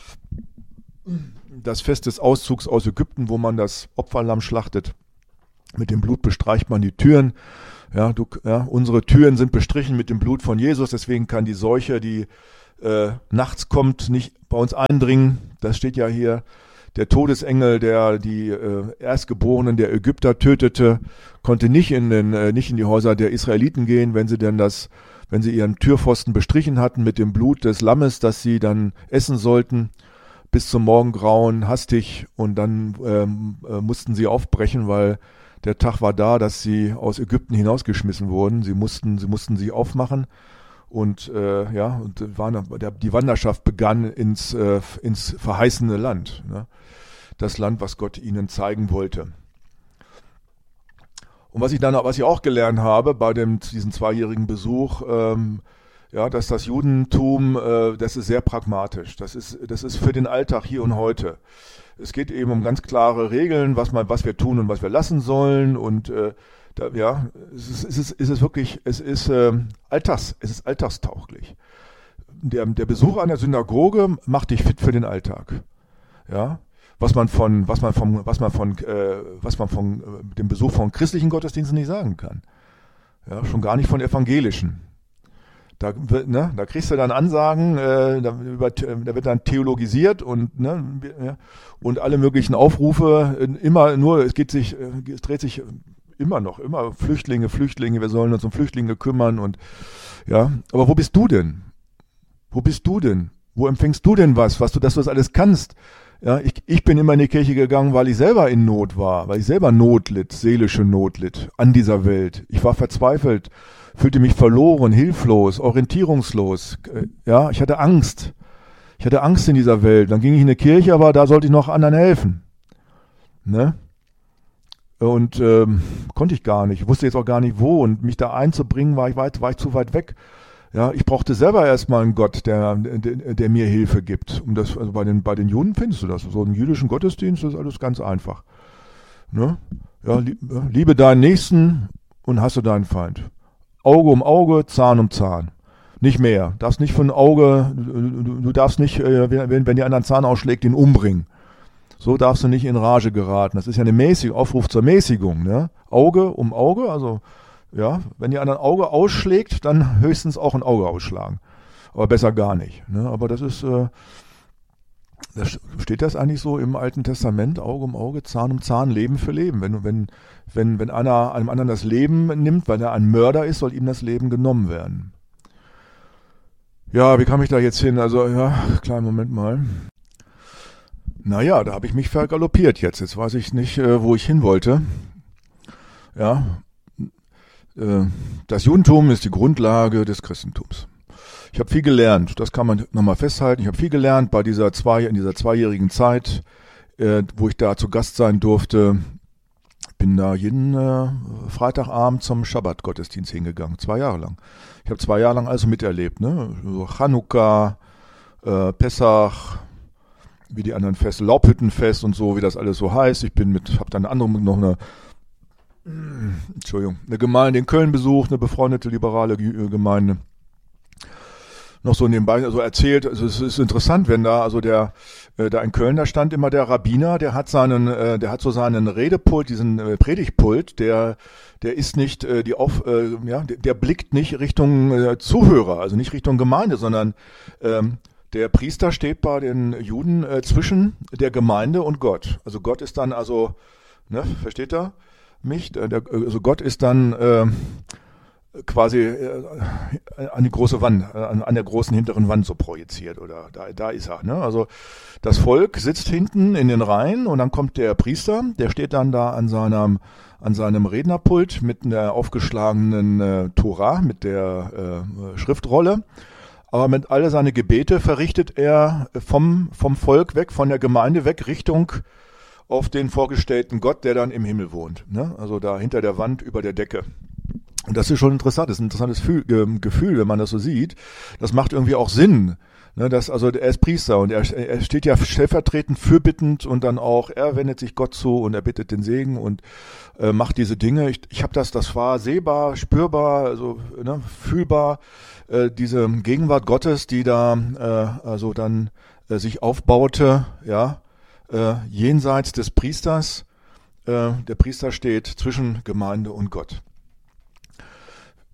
das Fest des Auszugs aus Ägypten, wo man das Opferlamm schlachtet. Mit dem Blut bestreicht man die Türen. Ja, du, ja, unsere Türen sind bestrichen mit dem Blut von Jesus, deswegen kann die Seuche, die äh, nachts kommt, nicht bei uns eindringen. Das steht ja hier. Der Todesengel, der die äh, Erstgeborenen der Ägypter tötete, konnte nicht in den, äh, nicht in die Häuser der Israeliten gehen, wenn sie denn das, wenn sie ihren Türpfosten bestrichen hatten mit dem Blut des Lammes, das sie dann essen sollten, bis zum Morgengrauen hastig, und dann ähm, äh, mussten sie aufbrechen, weil der Tag war da, dass sie aus Ägypten hinausgeschmissen wurden. Sie mussten, sie mussten sich aufmachen. Und äh, ja, und waren, der, die Wanderschaft begann ins, äh, ins verheißene Land, ne? Das Land, was Gott ihnen zeigen wollte. Und was ich dann, was ich auch gelernt habe bei dem diesem zweijährigen Besuch, ähm, ja, dass das Judentum, äh, das ist sehr pragmatisch. Das ist, das ist für den Alltag hier und heute. Es geht eben um ganz klare Regeln, was man, was wir tun und was wir lassen sollen, und äh, Da, ja, es ist, es ist, es ist wirklich, es ist ähm, Alltags, es ist alltagstauglich. Der, der Besuch einer Synagoge macht dich fit für den Alltag. Ja, was man von, was man vom, was man von, äh, was man von äh, dem Besuch von christlichen Gottesdiensten nicht sagen kann. Ja, schon gar nicht von evangelischen. Da, ne, da kriegst du dann Ansagen, äh, da, über, da wird dann theologisiert und, ne, ja, und alle möglichen Aufrufe, immer nur, es geht sich, es dreht sich immer noch, immer Flüchtlinge, Flüchtlinge, wir sollen uns um Flüchtlinge kümmern, und ja, aber wo bist du denn? Wo bist du denn? Wo empfängst du denn was, was du, dass du das alles kannst? Ja, ich, ich bin immer in die Kirche gegangen, weil ich selber in Not war, weil ich selber Not litt, seelische Not litt an dieser Welt. Ich war verzweifelt, fühlte mich verloren, hilflos, orientierungslos. Ja, ich hatte Angst. Ich hatte Angst in dieser Welt. Dann ging ich in eine Kirche, aber da sollte ich noch anderen helfen. Ne? Und ähm, konnte ich gar nicht. Ich wusste jetzt auch gar nicht wo. Und mich da einzubringen, war ich, weit, war ich zu weit weg. Ja, ich brauchte selber erstmal einen Gott, der, der, der mir Hilfe gibt. Um das, also bei den, bei den Juden findest du das. So einen jüdischen Gottesdienst ist alles ganz einfach. Ne? Ja, liebe deinen Nächsten und hasse deinen Feind. Auge um Auge, Zahn um Zahn. Nicht mehr. Du darfst nicht von Auge, du, du darfst nicht, äh, wenn, wenn dir einer einen Zahn ausschlägt, ihn umbringen. So darfst du nicht in Rage geraten. Das ist ja eine Mäßigung, Aufruf zur Mäßigung. Ne? Auge um Auge, also ja, wenn dir einer ein Auge ausschlägt, dann höchstens auch ein Auge ausschlagen. Aber besser gar nicht. Ne? Aber das ist, äh, das, steht das eigentlich so im Alten Testament? Auge um Auge, Zahn um Zahn, Leben für Leben. Wenn, wenn, wenn, wenn einer einem anderen das Leben nimmt, weil er ein Mörder ist, soll ihm das Leben genommen werden. Ja, wie kam ich da jetzt hin? Also, ja, kleinen Moment mal. Naja, da habe ich mich vergaloppiert jetzt. Jetzt weiß ich nicht, äh, wo ich hin wollte. Ja, äh, das Judentum ist die Grundlage des Christentums. Ich habe viel gelernt, das kann man nochmal festhalten. Ich habe viel gelernt bei dieser zwei, in dieser zweijährigen Zeit, äh, wo ich da zu Gast sein durfte. Bin da jeden äh, Freitagabend zum Schabbat-Gottesdienst hingegangen, zwei Jahre lang. Ich habe zwei Jahre lang alles miterlebt, ne? So Chanukka, äh, Pessach, wie die anderen Feste, Laubhüttenfest und so, wie das alles so heißt. Ich bin mit, habe dann eine andere noch eine, Entschuldigung, eine Gemeinde in Köln besucht, eine befreundete liberale Gemeinde. Noch so nebenbei so erzählt, also es ist interessant, wenn da, also der, äh, da in Köln, da stand immer der Rabbiner, der hat seinen, äh, der hat so seinen Redepult, diesen äh, Predigtpult, der, der ist nicht, äh, die auf, äh, ja, der, der blickt nicht Richtung äh, Zuhörer, also nicht Richtung Gemeinde, sondern ähm, der Priester steht bei den Juden äh, zwischen der Gemeinde und Gott. Also Gott ist dann, also, ne, versteht er mich? Der, der, also Gott ist dann äh, quasi äh, an die große Wand, an, an der großen hinteren Wand so projiziert, oder da, da ist er. Ne? Also das Volk sitzt hinten in den Reihen und dann kommt der Priester, der steht dann da an seinem, an seinem Rednerpult mit einer aufgeschlagenen äh, Tora, mit der äh, Schriftrolle. Aber mit alle seine Gebete verrichtet er vom, vom Volk weg, von der Gemeinde weg, Richtung auf den vorgestellten Gott, der dann im Himmel wohnt. Ne? Also da hinter der Wand, über der Decke. Und das ist schon interessant, das ist ein interessantes Gefühl, wenn man das so sieht. Das macht irgendwie auch Sinn. Ne, das, also er ist Priester und er, er steht ja stellvertretend fürbittend und dann auch, er wendet sich Gott zu und er bittet den Segen und äh, macht diese Dinge. Ich, ich habe das, das war sehbar, spürbar, also ne, fühlbar, äh, diese Gegenwart Gottes, die da äh, also dann äh, sich aufbaute, ja, äh, jenseits des Priesters. Äh, der Priester steht zwischen Gemeinde und Gott.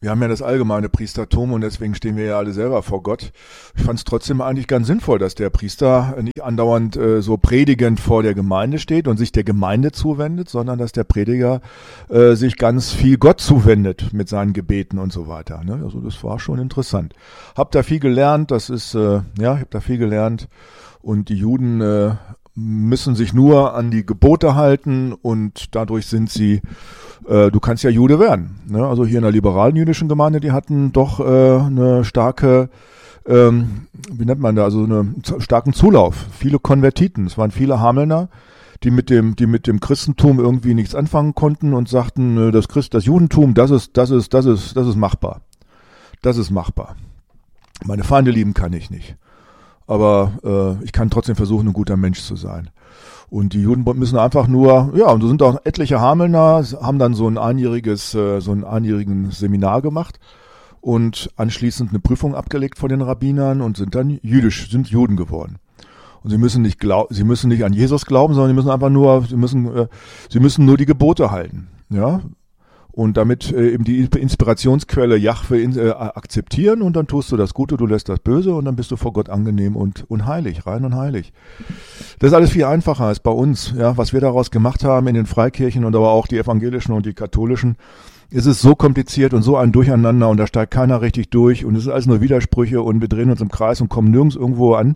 Wir haben ja das allgemeine Priestertum und deswegen stehen wir ja alle selber vor Gott. Ich fand es trotzdem eigentlich ganz sinnvoll, dass der Priester nicht andauernd äh, so predigend vor der Gemeinde steht und sich der Gemeinde zuwendet, sondern dass der Prediger äh, sich ganz viel Gott zuwendet mit seinen Gebeten und so weiter. Ne? Also das war schon interessant. Hab da viel gelernt, das ist, äh, ja, ich habe da viel gelernt und die Juden äh, müssen sich nur an die Gebote halten und dadurch sind sie, äh, du kannst ja Jude werden. Ne? Also hier in der liberalen jüdischen Gemeinde, die hatten doch äh, eine starke, ähm, wie nennt man da, also einen starken Zulauf. Viele Konvertiten, es waren viele Hamelner, die mit dem, die mit dem Christentum irgendwie nichts anfangen konnten und sagten, das Christ, das Judentum, das ist, das ist, das ist, das ist machbar. Das ist machbar. Meine Feinde lieben kann ich nicht. Aber äh, ich kann trotzdem versuchen, ein guter Mensch zu sein. Und die Juden müssen einfach nur, ja, und so sind auch etliche Hamelner, haben dann so ein einjähriges, äh, so ein einjährigen Seminar gemacht und anschließend eine Prüfung abgelegt von den Rabbinern und sind dann jüdisch, sind Juden geworden. Und sie müssen nicht glauben, sie müssen nicht an Jesus glauben, sondern sie müssen einfach nur, sie müssen, äh, sie müssen nur die Gebote halten, ja. Und damit äh, eben die Inspirationsquelle Jahwe in, äh, akzeptieren und dann tust du das Gute, du lässt das Böse und dann bist du vor Gott angenehm und, und heilig, rein und heilig. Das ist alles viel einfacher als bei uns, ja, was wir daraus gemacht haben in den Freikirchen und aber auch die evangelischen und die katholischen. Es ist so kompliziert und so ein Durcheinander und da steigt keiner richtig durch und es ist alles nur Widersprüche und wir drehen uns im Kreis und kommen nirgends irgendwo an.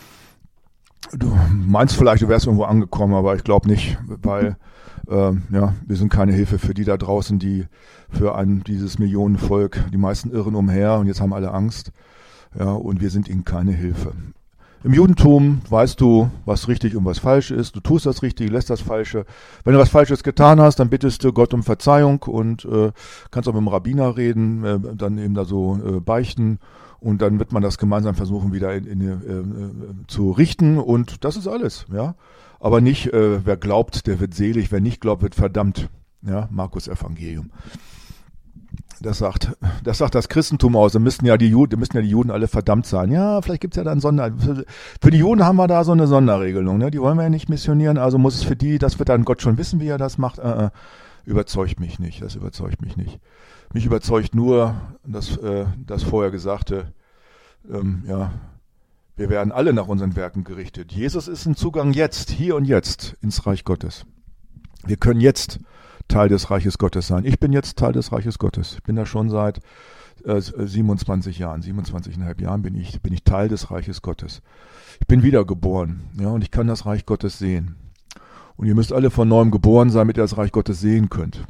Du meinst vielleicht, du wärst irgendwo angekommen, aber ich glaube nicht, weil Ähm, ja, wir sind keine Hilfe für die da draußen, die für ein, dieses Millionenvolk, die meisten irren umher und jetzt haben alle Angst. Ja, und wir sind ihnen keine Hilfe. Im Judentum weißt du, was richtig und was falsch ist. Du tust das Richtige, lässt das Falsche. Wenn du was Falsches getan hast, dann bittest du Gott um Verzeihung und äh, kannst auch mit dem Rabbiner reden, äh, dann eben da so äh, beichten. Und dann wird man das gemeinsam versuchen, wieder in, in, äh, äh, zu richten. Und das ist alles, ja. Aber nicht, äh, wer glaubt, der wird selig, wer nicht glaubt, wird verdammt. Ja, Markus Evangelium. Das sagt, das sagt das Christentum aus. Da müssten ja die Juden, müssten ja die Juden alle verdammt sein. Ja, vielleicht gibt's ja dann Sonder. Für, für die Juden haben wir da so eine Sonderregelung. Ne? Die wollen wir ja nicht missionieren. Also muss es für die, das wird dann Gott schon wissen, wie er das macht. Äh, äh, überzeugt mich nicht. Das überzeugt mich nicht. Mich überzeugt nur das, äh, das vorher Gesagte. Ähm, ja. Wir werden alle nach unseren Werken gerichtet. Jesus ist ein Zugang jetzt, hier und jetzt ins Reich Gottes. Wir können jetzt Teil des Reiches Gottes sein. Ich bin jetzt Teil des Reiches Gottes. Ich bin da schon seit äh, siebenundzwanzig Jahren, siebenundzwanzig Komma fünf Jahren bin ich, bin ich Teil des Reiches Gottes. Ich bin wiedergeboren, ja, und ich kann das Reich Gottes sehen. Und ihr müsst alle von neuem geboren sein, damit ihr das Reich Gottes sehen könnt.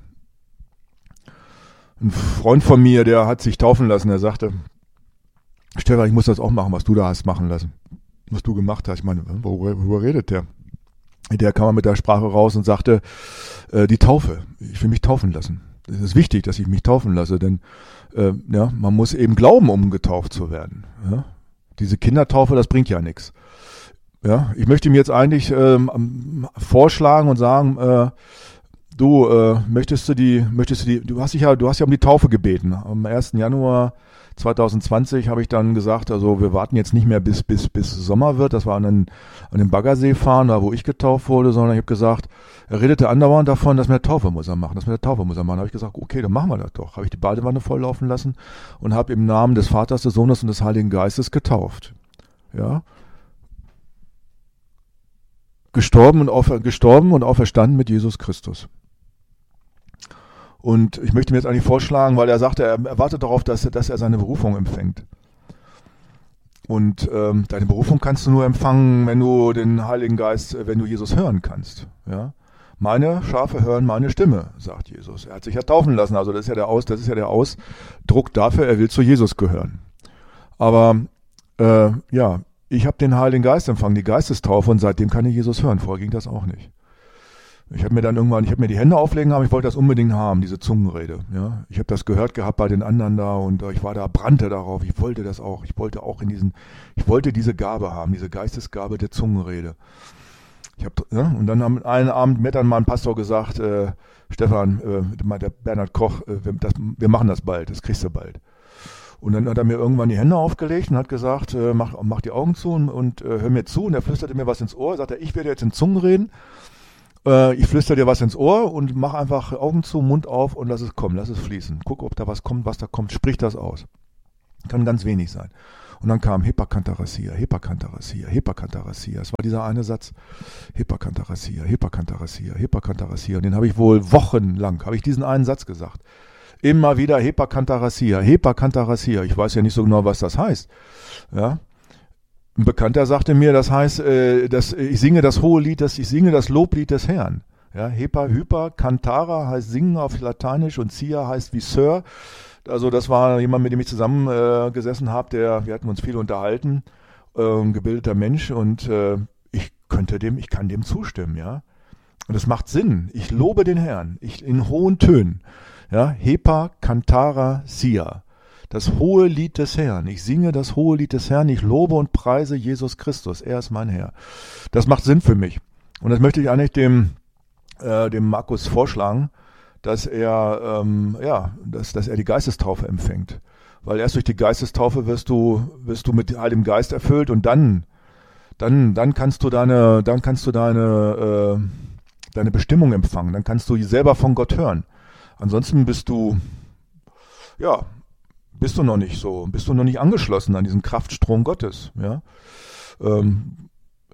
Ein Freund von mir, der hat sich taufen lassen, der sagte, Stefan, ich muss das auch machen, was du da hast machen lassen. Was du gemacht hast. Ich meine, worüber, worüber redet der? Der kam mit der Sprache raus und sagte, äh, die Taufe. Ich will mich taufen lassen. Es ist wichtig, dass ich mich taufen lasse, denn äh, ja, man muss eben glauben, um getauft zu werden. Ja? Diese Kindertaufe, das bringt ja nichts. Ja? Ich möchte ihm jetzt eigentlich ähm, vorschlagen und sagen, äh, du äh, möchtest du die, möchtest du die, du hast dich ja, du hast ja um die Taufe gebeten. Am ersten Januar zwanzig zwanzig habe ich dann gesagt, also wir warten jetzt nicht mehr bis bis bis Sommer wird, das war an den, an den Baggersee fahren, da wo ich getauft wurde, sondern ich habe gesagt, er redete andauernd davon, dass mit der Taufe muss er machen, dass mit der Taufe muss er machen. Da habe ich gesagt, okay, dann machen wir das doch. Habe ich die Badewanne volllaufen lassen und habe im Namen des Vaters, des Sohnes und des Heiligen Geistes getauft. Ja. Gestorben und, aufer, gestorben und auferstanden mit Jesus Christus. Und ich möchte mir jetzt eigentlich vorschlagen, weil er sagte, er erwartet darauf, dass, dass er seine Berufung empfängt. Und ähm, deine Berufung kannst du nur empfangen, wenn du den Heiligen Geist, wenn du Jesus hören kannst. Ja? Meine Schafe hören meine Stimme, sagt Jesus. Er hat sich ja taufen lassen, also das ist ja der Aus, das ist ja der Ausdruck dafür, er will zu Jesus gehören. Aber äh, ja, ich habe den Heiligen Geist empfangen, die Geistestaufe, und seitdem kann ich Jesus hören. Vorher ging das auch nicht. Ich habe mir dann irgendwann, ich habe mir die Hände auflegen haben, ich wollte das unbedingt haben, diese Zungenrede. Ja, ich habe das gehört gehabt bei den anderen da und äh, ich war da, brannte darauf. Ich wollte das auch. Ich wollte auch in diesen, ich wollte diese Gabe haben, diese Geistesgabe der Zungenrede. Ich habe, ja, und dann am einen Abend mir dann mein Pastor gesagt, äh, Stefan, äh, der Bernhard Koch, äh, wir, das, wir machen das bald, das kriegst du bald. Und dann hat er mir irgendwann die Hände aufgelegt und hat gesagt, äh, mach, mach die Augen zu und, und äh, hör mir zu. Und er flüsterte mir was ins Ohr, sagte, ich werde jetzt in Zungen reden. Äh, ich flüstere dir was ins Ohr und mach einfach Augen zu, Mund auf und lass es kommen, lass es fließen. Guck, ob da was kommt, was da kommt, sprich das aus. Kann ganz wenig sein. Und dann kam Hepacantarassia, Hepacantarassia, Hepacantarassia. Es war dieser eine Satz, Hepacantarassia, Hepacantarassia, Hepacantarassia. Und den habe ich wohl wochenlang, habe ich diesen einen Satz gesagt. Immer wieder Hepacantarassia, Hepacantarassia. Ich weiß ja nicht so genau, was das heißt. Ja. Ein Bekannter sagte mir, das heißt, äh, dass ich singe das hohe Lied, dass ich singe das Loblied des Herrn. Ja, Hepa, Hyper, Cantara heißt singen auf Lateinisch und Sia heißt wie Sir. Also das war jemand, mit dem ich zusammen äh, gesessen habe, der, wir hatten uns viel unterhalten, äh, ein gebildeter Mensch und äh, ich könnte dem, ich kann dem zustimmen, ja. Und es macht Sinn. Ich lobe den Herrn, ich in hohen Tönen, ja. Hepa, Cantara, Sia. Das hohe Lied des Herrn. Ich singe das hohe Lied des Herrn. Ich lobe und preise Jesus Christus. Er ist mein Herr. Das macht Sinn für mich. Und das möchte ich eigentlich dem, äh, dem Markus vorschlagen, dass er, ähm, ja, dass, dass er die Geistestaufe empfängt. Weil erst durch die Geistestaufe wirst du, wirst du mit Heiligem Geist erfüllt und dann, dann, dann kannst du deine, dann kannst du deine, äh, deine Bestimmung empfangen. Dann kannst du selber von Gott hören. Ansonsten bist du, ja, bist du noch nicht so, bist du noch nicht angeschlossen an diesen Kraftstrom Gottes, ja. Ähm,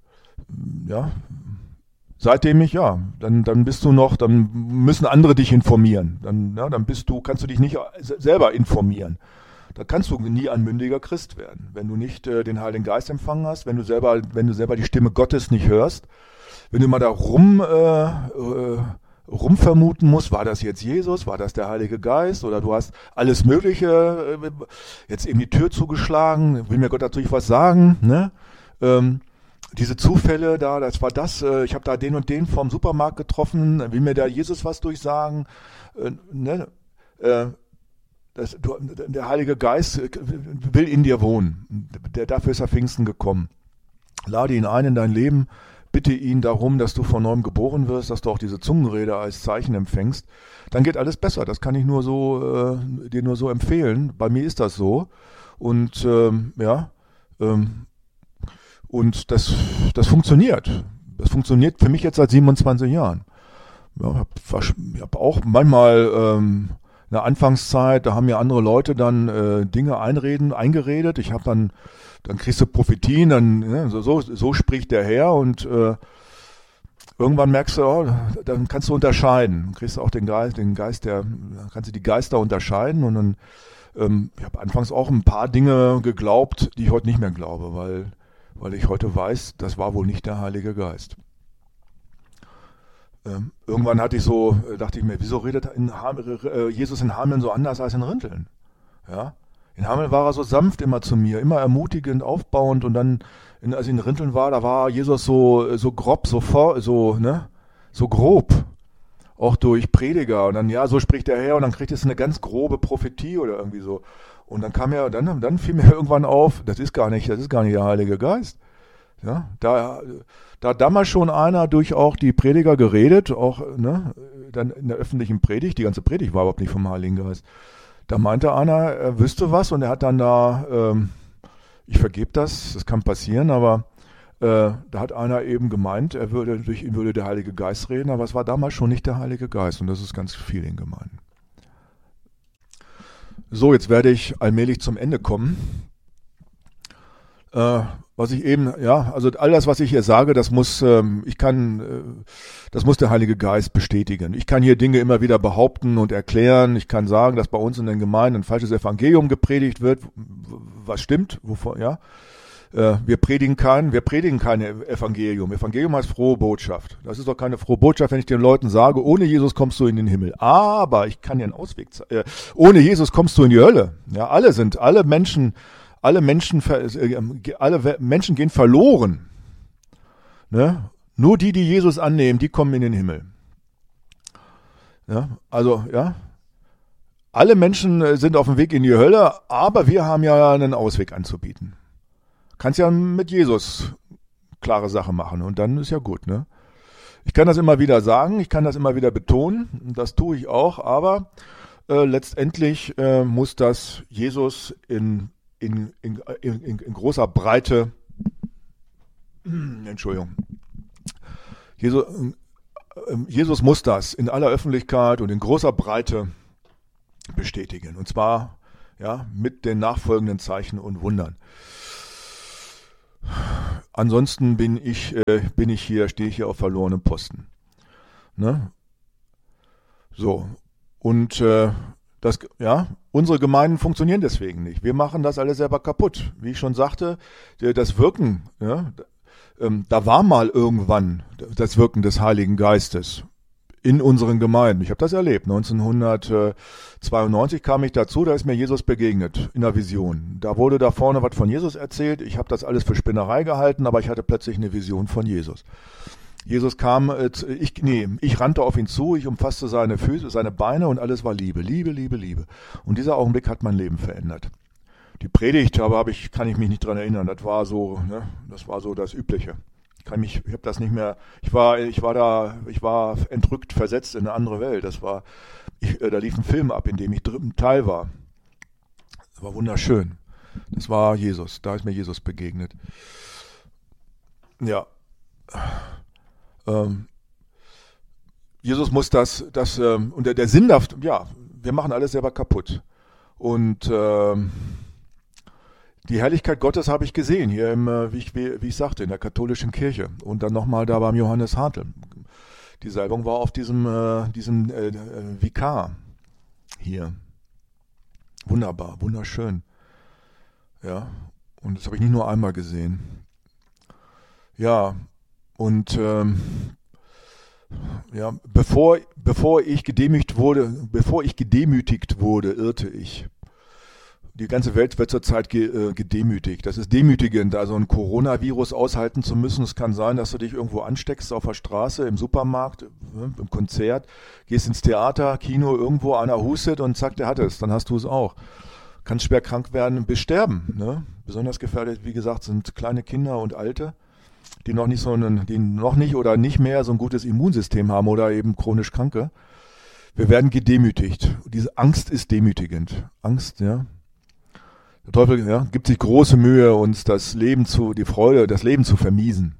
ja. Seitdem ich, ja, dann, dann bist du noch, dann müssen andere dich informieren. Dann, ja, dann bist du, kannst du dich nicht selber informieren. Da kannst du nie ein mündiger Christ werden, wenn du nicht äh, den Heiligen Geist empfangen hast, wenn du selber, wenn du selber die Stimme Gottes nicht hörst, wenn du immer da rum, äh, äh, rumvermuten musst, war das jetzt Jesus, war das der Heilige Geist oder du hast alles Mögliche, äh, jetzt eben die Tür zugeschlagen, will mir Gott natürlich was sagen, ne? Ähm, Diese Zufälle da, das war das, äh, ich habe da den und den vom Supermarkt getroffen, will mir da Jesus was durchsagen, äh, ne? äh, das, du, der Heilige Geist will in dir wohnen, der, dafür ist er Pfingsten gekommen. Lade ihn ein in dein Leben, bitte ihn darum, dass du von neuem geboren wirst, dass du auch diese Zungenrede als Zeichen empfängst, dann geht alles besser, das kann ich nur so, äh, dir nur so empfehlen, bei mir ist das so und ähm, ja, ähm, Und das, das funktioniert. Das funktioniert für mich jetzt seit siebenundzwanzig Jahren. Ja, ich habe auch manchmal ähm, in der Anfangszeit, da haben mir andere Leute dann äh, Dinge einreden, eingeredet. Ich habe dann, dann kriegst du Prophetien, dann ne, so, so, so spricht der Herr und äh, irgendwann merkst du, oh, dann kannst du unterscheiden. Du kriegst auch den Geist, den Geist, der, dann kannst du die Geister unterscheiden und dann, ähm, ich habe anfangs auch ein paar Dinge geglaubt, die ich heute nicht mehr glaube, weil weil ich heute weiß, das war wohl nicht der Heilige Geist. Ähm, irgendwann hatte ich so, dachte ich mir, wieso redet in Ham, äh, Jesus in Hameln so anders als in Rinteln? Ja? In Hameln war er so sanft immer zu mir, immer ermutigend, aufbauend und dann, in, als ich in Rinteln war, da war Jesus so, so grob, so, vor, so, ne? so grob, auch durch Prediger und dann, ja, so spricht der Herr und dann kriegt es eine ganz grobe Prophetie oder irgendwie so. Und dann kam ja, dann, dann fiel mir irgendwann auf, das ist gar nicht, das ist gar nicht der Heilige Geist. Ja, da, da hat damals schon einer durch auch die Prediger geredet, auch ne, dann in der öffentlichen Predigt, die ganze Predigt war überhaupt nicht vom Heiligen Geist. Da meinte einer, er wüsste was und er hat dann da, ähm, ich vergebe das, das kann passieren, aber äh, da hat einer eben gemeint, er würde, durch ihn würde der Heilige Geist reden, aber es war damals schon nicht der Heilige Geist und das ist ganz viel in Gemeinden. So, jetzt werde ich allmählich zum Ende kommen. Äh, was ich eben, ja, also all das, was ich hier sage, das muss, ähm, ich kann, äh, das muss der Heilige Geist bestätigen. Ich kann hier Dinge immer wieder behaupten und erklären. Ich kann sagen, dass bei uns in den Gemeinden ein falsches Evangelium gepredigt wird, was stimmt, wovon, ja. Äh, wir predigen kein, wir predigen kein Evangelium. Evangelium heißt frohe Botschaft. Das ist doch keine frohe Botschaft, wenn ich den Leuten sage, ohne Jesus kommst du in den Himmel. Aber ich kann dir einen Ausweg zeigen. Äh, ohne Jesus kommst du in die Hölle. Ja, alle sind, alle Menschen, alle Menschen, äh, alle Menschen gehen verloren. Ne? Nur die, die Jesus annehmen, die kommen in den Himmel. Ja, also, ja. Alle Menschen sind auf dem Weg in die Hölle, aber wir haben ja einen Ausweg anzubieten. Kannst ja mit Jesus klare Sache machen und dann ist ja gut, ne? Ich kann das immer wieder sagen, ich kann das immer wieder betonen, das tue ich auch, aber äh, letztendlich äh, muss das Jesus in, in, in, in, in großer Breite, Entschuldigung, Jesus, Jesus muss das in aller Öffentlichkeit und in großer Breite bestätigen. Und zwar ja, mit den nachfolgenden Zeichen und Wundern. Ansonsten bin ich, äh, bin ich hier, stehe ich hier auf verlorenem Posten. Ne? So. Und äh, das, ja, unsere Gemeinden funktionieren deswegen nicht. Wir machen das alles selber kaputt. Wie ich schon sagte, das Wirken, ja, da war mal irgendwann das Wirken des Heiligen Geistes in unseren Gemeinden. Ich habe das erlebt. neunzehnhundertzweiundneunzig kam ich dazu, da ist mir Jesus begegnet in der Vision. Da wurde da vorne was von Jesus erzählt. Ich habe das alles für Spinnerei gehalten, aber ich hatte plötzlich eine Vision von Jesus. Jesus kam, ich, nee, ich rannte auf ihn zu, ich umfasste seine Füße, seine Beine und alles war Liebe, Liebe, Liebe, Liebe. Und dieser Augenblick hat mein Leben verändert. Die Predigt, aber hab ich, kann ich mich nicht dran erinnern, das war so, ne, das war so das Übliche. Ich kann mich, ich habe das nicht mehr, ich war, ich war da, ich war entrückt, versetzt in eine andere Welt. Das war, ich, da lief ein Film ab, in dem ich dritten Teil war. Das war wunderschön. Das war Jesus, da ist mir Jesus begegnet. Ja. Ähm, Jesus muss das, das ähm, und der, der Sinn, ja, wir machen alles selber kaputt. Und ähm, die Herrlichkeit Gottes habe ich gesehen, hier im, wie ich, wie ich sagte, in der katholischen Kirche. Und dann nochmal da beim Johannes Hartl. Die Salbung war auf diesem, äh, diesem äh, Vikar hier. Wunderbar, wunderschön. Ja, und das habe ich nicht nur einmal gesehen. Ja, und ähm, ja, bevor, bevor ich gedemütigt wurde, bevor ich gedemütigt wurde, irrte ich. Die ganze Welt wird zurzeit ge, äh, gedemütigt. Das ist demütigend, also ein Coronavirus aushalten zu müssen. Es kann sein, dass du dich irgendwo ansteckst auf der Straße, im Supermarkt, äh, im Konzert, gehst ins Theater, Kino, irgendwo, einer hustet und zack, der hat es. Dann hast du es auch. Kannst schwer krank werden, bis sterben. Ne? Besonders gefährdet, wie gesagt, sind kleine Kinder und Alte, die noch nicht so einen, die noch nicht oder nicht mehr so ein gutes Immunsystem haben oder eben chronisch Kranke. Wir werden gedemütigt. Diese Angst ist demütigend. Angst, ja. Der Teufel ja, gibt sich große Mühe, uns das Leben zu, die Freude, das Leben zu vermiesen.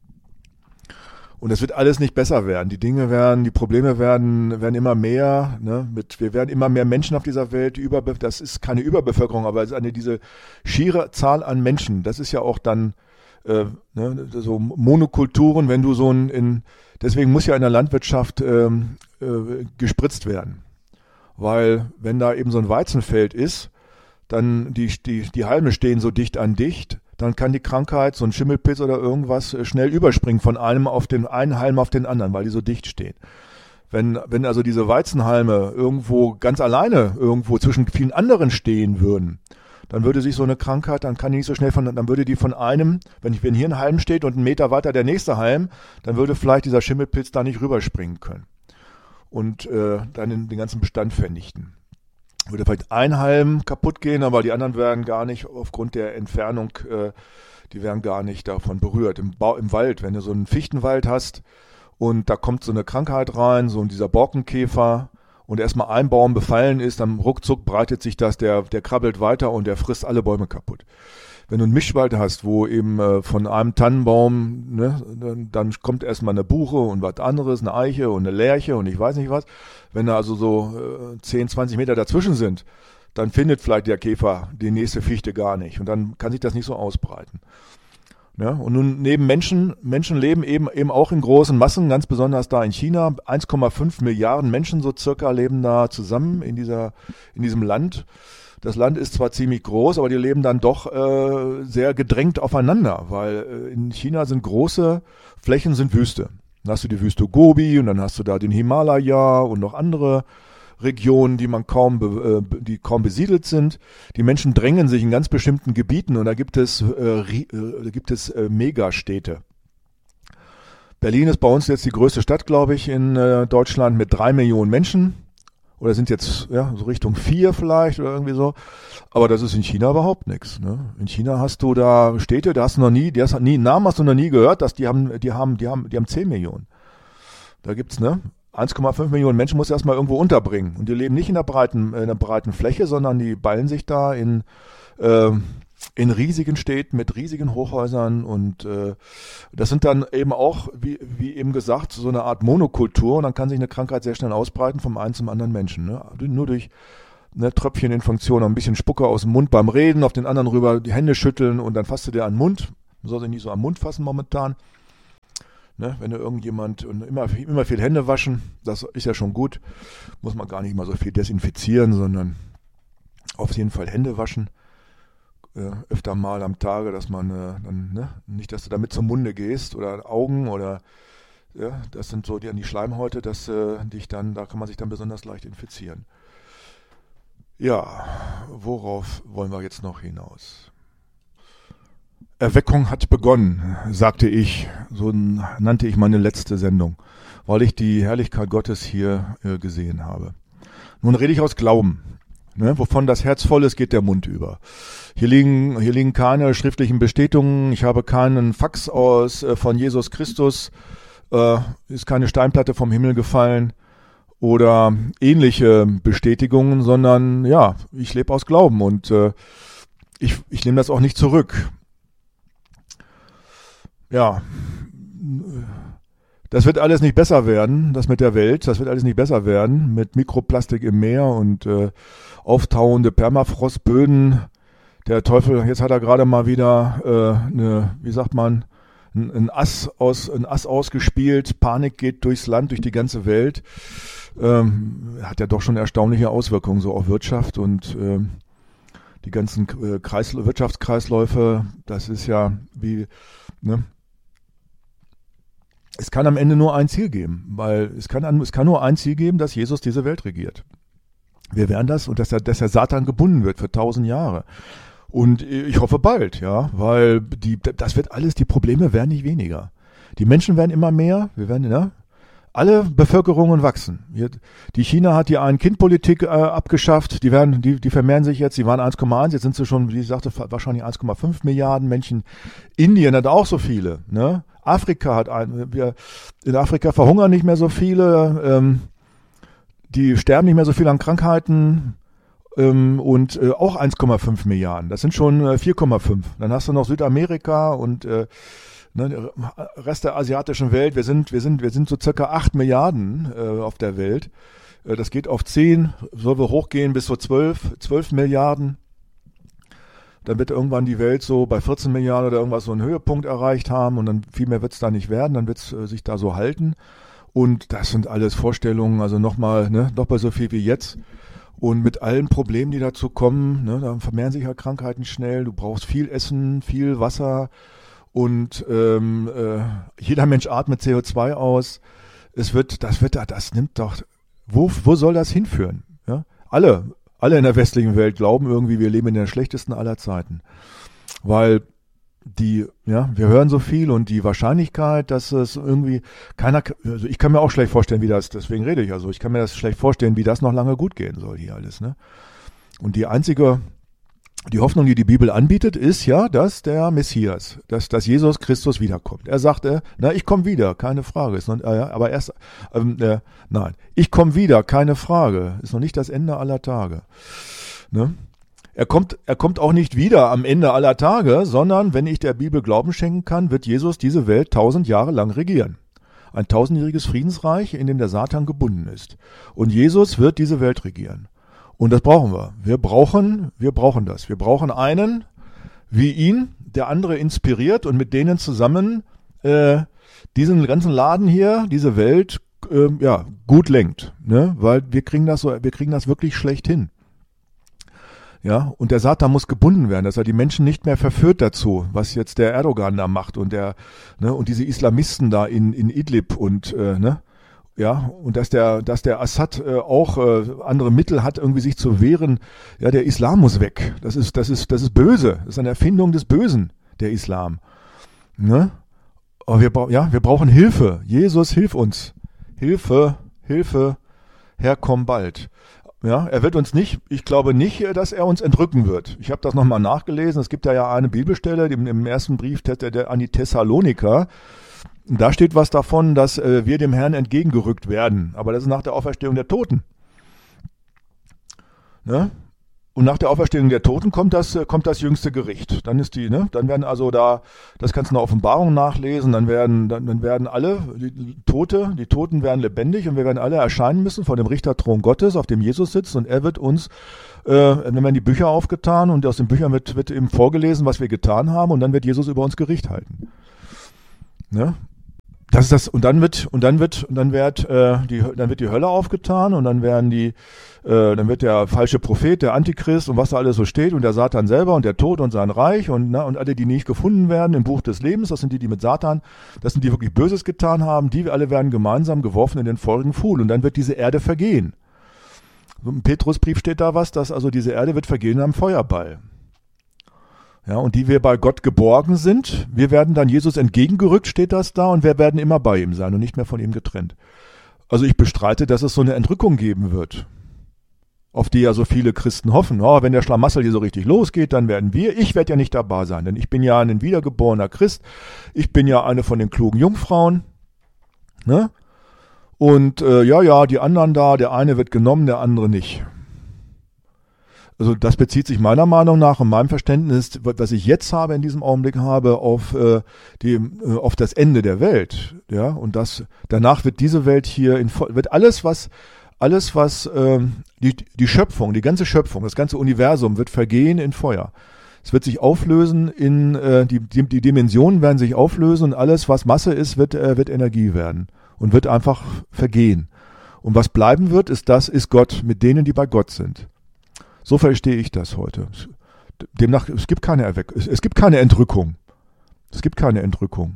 Und es wird alles nicht besser werden. Die Dinge werden, die Probleme werden, werden immer mehr. Ne? Mit, wir werden immer mehr Menschen auf dieser Welt. Die Überbe- das ist keine Überbevölkerung, aber es ist eine diese schiere Zahl an Menschen. Das ist ja auch dann äh, ne, so Monokulturen, wenn du so ein, in, deswegen muss ja in der Landwirtschaft ähm, äh, gespritzt werden, weil wenn da eben so ein Weizenfeld ist, dann die, die, die Halme stehen so dicht an dicht, dann kann die Krankheit, so ein Schimmelpilz oder irgendwas, schnell überspringen von einem auf den einen Halm auf den anderen, weil die so dicht stehen. Wenn, wenn also diese Weizenhalme irgendwo ganz alleine irgendwo zwischen vielen anderen stehen würden, dann würde sich so eine Krankheit, dann kann die nicht so schnell von, dann würde die von einem, wenn, ich, wenn hier ein Halm steht und einen Meter weiter der nächste Halm, dann würde vielleicht dieser Schimmelpilz da nicht rüberspringen können und äh, dann den, den ganzen Bestand vernichten. Würde vielleicht ein Halm kaputt gehen, aber die anderen werden gar nicht aufgrund der Entfernung, äh, die werden gar nicht davon berührt. Im, Bau, im Wald, wenn du so einen Fichtenwald hast und da kommt so eine Krankheit rein, so dieser Borkenkäfer und erstmal ein Baum befallen ist, dann ruckzuck breitet sich das, der, der krabbelt weiter und der frisst alle Bäume kaputt. Wenn du einen Mischwald hast, wo eben äh, von einem Tannenbaum, ne, dann, dann kommt erstmal eine Buche und was anderes, eine Eiche und eine Lärche und ich weiß nicht was. Wenn da also so äh, zehn, zwanzig Meter dazwischen sind, dann findet vielleicht der Käfer die nächste Fichte gar nicht und dann kann sich das nicht so ausbreiten. Ja, und nun neben Menschen, Menschen leben eben, eben auch in großen Massen, ganz besonders da in China. eins Komma fünf Milliarden Menschen so circa leben da zusammen in dieser, in diesem Land. Das Land ist zwar ziemlich groß, aber die leben dann doch äh, sehr gedrängt aufeinander, weil äh, in China sind große Flächen, sind Wüste. Dann hast du die Wüste Gobi und dann hast du da den Himalaya und noch andere Regionen, die man kaum, be, äh, die kaum besiedelt sind. Die Menschen drängen sich in ganz bestimmten Gebieten und da gibt es, äh, äh, gibt es äh, Megastädte. Berlin ist bei uns jetzt die größte Stadt, glaube ich, in äh, Deutschland mit drei Millionen Menschen. Oder sind jetzt ja so Richtung vier vielleicht oder irgendwie so. Aber das ist in China überhaupt nichts. Ne? In China hast du da Städte, da hast du noch nie, die hast nie, einen Namen hast du noch nie gehört, dass die haben, die haben, die haben, die haben zehn Millionen. Da gibt's ne eins Komma fünf Millionen Menschen musst du erstmal irgendwo unterbringen. Und die leben nicht in der breiten, in der breiten Fläche, sondern die ballen sich da in, äh, in riesigen Städten mit riesigen Hochhäusern und äh, das sind dann eben auch, wie, wie eben gesagt, so eine Art Monokultur und dann kann sich eine Krankheit sehr schnell ausbreiten vom einen zum anderen Menschen. Ne? Nur durch eine Tröpfcheninfunktion, ein bisschen Spucke aus dem Mund beim Reden, auf den anderen rüber die Hände schütteln und dann fasst du dir an den Mund. Man soll sich nicht so am Mund fassen momentan. Ne? Wenn du irgendjemand, und immer, immer viel Hände waschen, das ist ja schon gut, muss man gar nicht mal so viel desinfizieren, sondern auf jeden Fall Hände waschen. Äh, öfter mal am Tage, dass man äh, dann, ne, nicht, dass du damit zum Munde gehst oder Augen oder ja, das sind so die, die Schleimhäute, dass äh, dich dann, da kann man sich dann besonders leicht infizieren. Ja, worauf wollen wir jetzt noch hinaus? Erweckung hat begonnen, sagte ich, so nannte ich meine letzte Sendung, weil ich die Herrlichkeit Gottes hier äh, gesehen habe. Nun rede ich aus Glauben. Ne, wovon das Herz voll ist, geht der Mund über. Hier liegen, hier liegen keine schriftlichen Bestätigungen. Ich habe keinen Fax aus äh, von Jesus Christus. Äh, ist keine Steinplatte vom Himmel gefallen oder ähnliche Bestätigungen, sondern ja, ich lebe aus Glauben und äh, ich, ich nehme das auch nicht zurück. Ja, das wird alles nicht besser werden, das mit der Welt, das wird alles nicht besser werden, mit Mikroplastik im Meer und äh, auftauende Permafrostböden. Der Teufel, jetzt hat er gerade mal wieder äh, eine, wie sagt man, ein, ein Ass aus, ein Ass ausgespielt. Panik geht durchs Land, durch die ganze Welt. Ähm, hat ja doch schon erstaunliche Auswirkungen so auf Wirtschaft und äh, die ganzen äh, Kreis, Wirtschaftskreisläufe. Das ist ja wie, ne? Es kann am Ende nur ein Ziel geben, weil es kann, es kann nur ein Ziel geben, dass Jesus diese Welt regiert. Wir werden das und dass der, dass der Satan gebunden wird für tausend Jahre. Und ich hoffe bald, ja, weil die, das wird alles, die Probleme werden nicht weniger. Die Menschen werden immer mehr, wir werden, ne? Alle Bevölkerungen wachsen. Die China hat die Ein-Kind-Politik äh, abgeschafft, die werden, die, die vermehren sich jetzt, die waren eins Komma eins, jetzt sind sie schon, wie ich sagte, wahrscheinlich eins Komma fünf Milliarden Menschen. Indien hat auch so viele, ne? Afrika hat ein, wir, in Afrika verhungern nicht mehr so viele, ähm, die sterben nicht mehr so viel an Krankheiten ähm, und äh, auch eins Komma fünf Milliarden. Das sind schon äh, vier Komma fünf. Dann hast du noch Südamerika und äh, ne, der Rest der asiatischen Welt. Wir sind, wir sind, wir sind so circa acht Milliarden äh, auf der Welt. Äh, das geht auf zehn, soll wir hochgehen bis so zwölf, zwölf Milliarden. Dann wird irgendwann die Welt so bei vierzehn Milliarden oder irgendwas so einen Höhepunkt erreicht haben und dann viel mehr wird es da nicht werden, dann wird es äh, sich da so halten. Und das sind alles Vorstellungen, also nochmal, ne, doppelt so viel wie jetzt. Und mit allen Problemen, die dazu kommen, ne, da vermehren sich ja Krankheiten schnell, du brauchst viel Essen, viel Wasser und ähm, äh, jeder Mensch atmet C O zwei aus. Es wird, das wird, das nimmt doch, wo, wo soll das hinführen? Ja? Alle, alle in der westlichen Welt glauben irgendwie, wir leben in der schlechtesten aller Zeiten. Weil die, ja, wir hören so viel und die Wahrscheinlichkeit, dass es irgendwie keiner, also ich kann mir auch schlecht vorstellen, wie das, deswegen rede ich also, ich kann mir das schlecht vorstellen, wie das noch lange gut gehen soll hier alles, ne? Und die einzige, die Hoffnung, die die Bibel anbietet, ist ja, dass der Messias, dass, dass Jesus Christus wiederkommt. Er sagte, na, ich komme wieder, keine Frage, ist noch, äh, aber erst, ähm, äh, nein, ich komme wieder, keine Frage, ist noch nicht das Ende aller Tage, ne? Er kommt, er kommt auch nicht wieder am Ende aller Tage, sondern, wenn ich der Bibel Glauben schenken kann, wird Jesus diese Welt tausend Jahre lang regieren. Ein tausendjähriges Friedensreich, in dem der Satan gebunden ist. Und Jesus wird diese Welt regieren. Und das brauchen wir. Wir brauchen, wir brauchen das. Wir brauchen einen wie ihn, der andere inspiriert und mit denen zusammen äh, diesen ganzen Laden hier, diese Welt, äh, ja, gut lenkt, ne? Weil wir kriegen das so, wir kriegen das wirklich schlecht hin. Ja, und der Satan muss gebunden werden, dass er die Menschen nicht mehr verführt dazu, was jetzt der Erdogan da macht und der, ne, und diese Islamisten da in, in Idlib und, äh, ne, ja, und dass der, dass der Assad äh, auch äh, andere Mittel hat, irgendwie sich zu wehren. Ja, der Islam muss weg. Das ist, das ist, das ist böse. Das ist eine Erfindung des Bösen, der Islam. Ne? Aber wir, ja, wir brauchen Hilfe. Jesus, hilf uns. Hilfe, Hilfe, Herr, komm bald. Ja, er wird uns nicht, ich glaube nicht, dass er uns entrücken wird. Ich habe das nochmal nachgelesen. Es gibt ja, ja eine Bibelstelle im, im ersten Brief der, der, an die Thessaloniker. Da steht was davon, dass äh, wir dem Herrn entgegengerückt werden. Aber das ist nach der Auferstehung der Toten. Ne? und nach der Auferstehung der Toten kommt das, äh, kommt das jüngste Gericht. Dann ist die, ne, dann werden also da, das kannst du in der Offenbarung nachlesen, dann werden, dann, dann werden alle, die Tote, die Toten werden lebendig und wir werden alle erscheinen müssen vor dem Richterthron Gottes, auf dem Jesus sitzt und er wird uns, äh, dann werden die Bücher aufgetan und aus den Büchern wird, wird eben vorgelesen, was wir getan haben und dann wird Jesus über uns Gericht halten. Ne? Das ist das, und dann wird, und dann wird, und dann wird, äh, die, dann wird die Hölle aufgetan und dann werden die, äh, dann wird der falsche Prophet, der Antichrist und was da alles so steht und der Satan selber und der Tod und sein Reich und, na, und alle, die nicht gefunden werden im Buch des Lebens, das sind die, die mit Satan, das sind die wirklich Böses getan haben, die alle werden gemeinsam geworfen in den feurigen Pfuhl und dann wird diese Erde vergehen. So im Petrusbrief steht da was, dass also diese Erde wird vergehen am Feuerball. Ja, und die wir bei Gott geborgen sind, wir werden dann Jesus entgegengerückt, steht das da, und wir werden immer bei ihm sein und nicht mehr von ihm getrennt. Also ich bestreite, dass es so eine Entrückung geben wird, auf die ja so viele Christen hoffen. Oh, wenn der Schlamassel hier so richtig losgeht, dann werden wir, ich werde ja nicht dabei sein, denn ich bin ja ein wiedergeborener Christ, ich bin ja eine von den klugen Jungfrauen, ne? Und äh, ja, ja, die anderen da, der eine wird genommen, der andere nicht. Also das bezieht sich meiner Meinung nach und meinem Verständnis, was ich jetzt habe in diesem Augenblick habe, auf äh, die, äh, auf das Ende der Welt, ja, und das danach wird diese Welt hier in wird alles was alles was äh, die die Schöpfung, die ganze Schöpfung, das ganze Universum wird vergehen in Feuer. Es wird sich auflösen in äh, die, die die Dimensionen werden sich auflösen und alles was Masse ist wird äh, wird Energie werden und wird einfach vergehen. Und was bleiben wird, ist das ist Gott mit denen, die bei Gott sind. So verstehe ich das heute. Demnach, es gibt keine Erweckung, es, es gibt keine Entrückung. Es gibt keine Entrückung.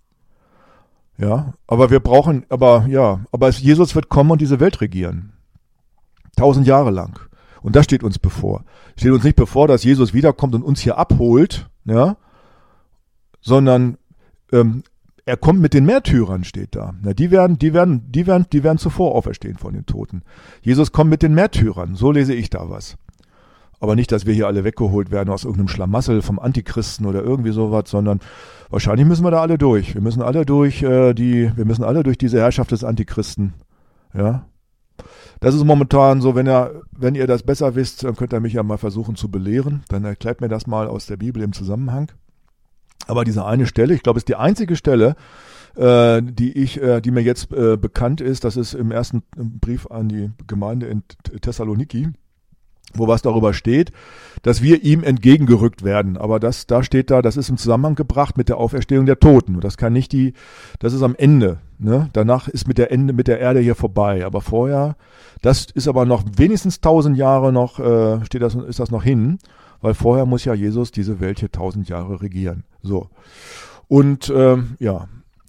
Ja, aber wir brauchen, aber ja, aber es, Jesus wird kommen und diese Welt regieren. Tausend Jahre lang. Und das steht uns bevor. Steht uns nicht bevor, dass Jesus wiederkommt und uns hier abholt, ja, sondern ähm, er kommt mit den Märtyrern, steht da. Na, die werden, die werden, die werden, die werden zuvor auferstehen von den Toten. Jesus kommt mit den Märtyrern. So lese ich da was. Aber nicht, dass wir hier alle weggeholt werden aus irgendeinem Schlamassel vom Antichristen oder irgendwie sowas, sondern wahrscheinlich müssen wir da alle durch. Wir müssen alle durch äh, die, wir müssen alle durch diese Herrschaft des Antichristen. Ja. Das ist momentan so, wenn ihr, wenn ihr das besser wisst, dann könnt ihr mich ja mal versuchen zu belehren. Dann erklärt mir das mal aus der Bibel im Zusammenhang. Aber diese eine Stelle, ich glaube, es ist die einzige Stelle, äh, die ich, äh, die mir jetzt äh, bekannt ist, das ist im ersten Brief an die Gemeinde in Thessaloniki, wo was darüber steht, dass wir ihm entgegengerückt werden. Aber das, da steht da, das ist im Zusammenhang gebracht mit der Auferstehung der Toten. Und das kann nicht die, das ist am Ende. Ne? Danach ist mit der Ende, mit der Erde hier vorbei. Aber vorher, das ist aber noch wenigstens tausend Jahre noch, äh, steht das, ist das noch hin, weil vorher muss ja Jesus diese Welt hier tausend Jahre regieren. So. Und ähm, ja.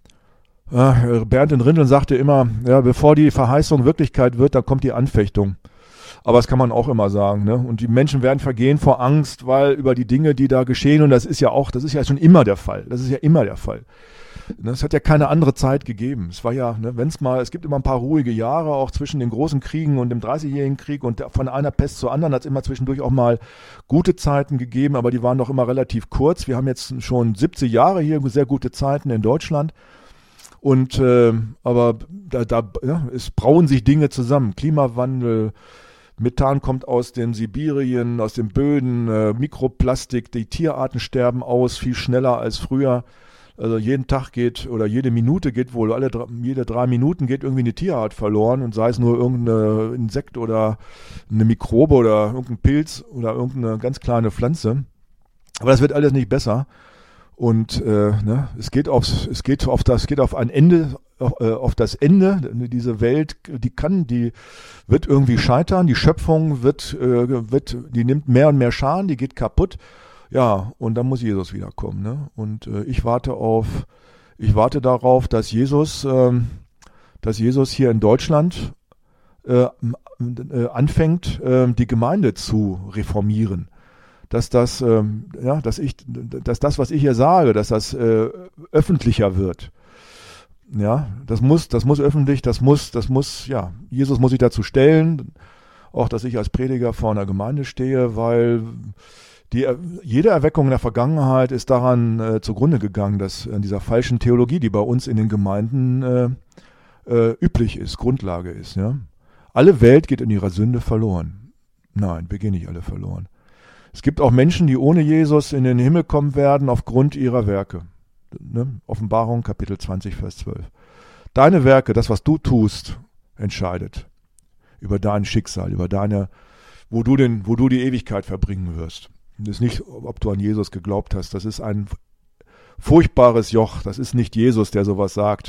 Äh, Bernd in Rindeln sagte immer, ja, bevor die Verheißung Wirklichkeit wird, dann kommt die Anfechtung. Aber das kann man auch immer sagen, ne? Und die Menschen werden vergehen vor Angst, weil über die Dinge, die da geschehen, und das ist ja auch, das ist ja schon immer der Fall. Das ist ja immer der Fall. Es hat ja keine andere Zeit gegeben. Es war ja, ne, wenn es mal, es gibt immer ein paar ruhige Jahre, auch zwischen den großen Kriegen und dem dreißigjährigen Krieg und von einer Pest zur anderen hat es immer zwischendurch auch mal gute Zeiten gegeben, aber die waren doch immer relativ kurz. Wir haben jetzt schon siebzig Jahre hier sehr gute Zeiten in Deutschland. Und äh, aber da, da ja, es brauen sich Dinge zusammen. Klimawandel, Methan kommt aus den Sibirien, aus den Böden, äh, Mikroplastik, die Tierarten sterben aus, viel schneller als früher. Also jeden Tag geht oder jede Minute geht wohl, alle drei, jede drei Minuten geht irgendwie eine Tierart verloren und sei es nur irgendein Insekt oder eine Mikrobe oder irgendein Pilz oder irgendeine ganz kleine Pflanze. Aber das wird alles nicht besser. Und äh, ne, es geht aufs, es geht auf das, geht auf ein Ende, auf, äh, auf das Ende. Diese Welt, die kann, die wird irgendwie scheitern. Die Schöpfung wird, äh, wird, die nimmt mehr und mehr Schaden, die geht kaputt. Ja, und dann muss Jesus wiederkommen. Ne? Und äh, ich warte auf, ich warte darauf, dass Jesus, äh, dass Jesus hier in Deutschland äh, äh, anfängt, äh, die Gemeinde zu reformieren. Dass das, ähm, ja, dass ich, dass das, was ich hier sage, dass das äh, öffentlicher wird. Ja, das muss, das muss öffentlich, das muss, das muss, ja, Jesus muss sich dazu stellen, auch dass ich als Prediger vor einer Gemeinde stehe, weil die, jede Erweckung in der Vergangenheit ist daran äh, zugrunde gegangen, dass an dieser falschen Theologie, die bei uns in den Gemeinden äh, äh, üblich ist, Grundlage ist. Ja, alle Welt geht in ihrer Sünde verloren. Nein, wir gehen nicht alle verloren. Es gibt auch Menschen, die ohne Jesus in den Himmel kommen werden aufgrund ihrer Werke. Ne? Offenbarung, Kapitel zwanzig, Vers zwölf. Deine Werke, das, was du tust, entscheidet über dein Schicksal, über deine, wo du den, wo du die Ewigkeit verbringen wirst. Und das ist nicht, ob du an Jesus geglaubt hast. Das ist ein furchtbares Joch. Das ist nicht Jesus, der sowas sagt.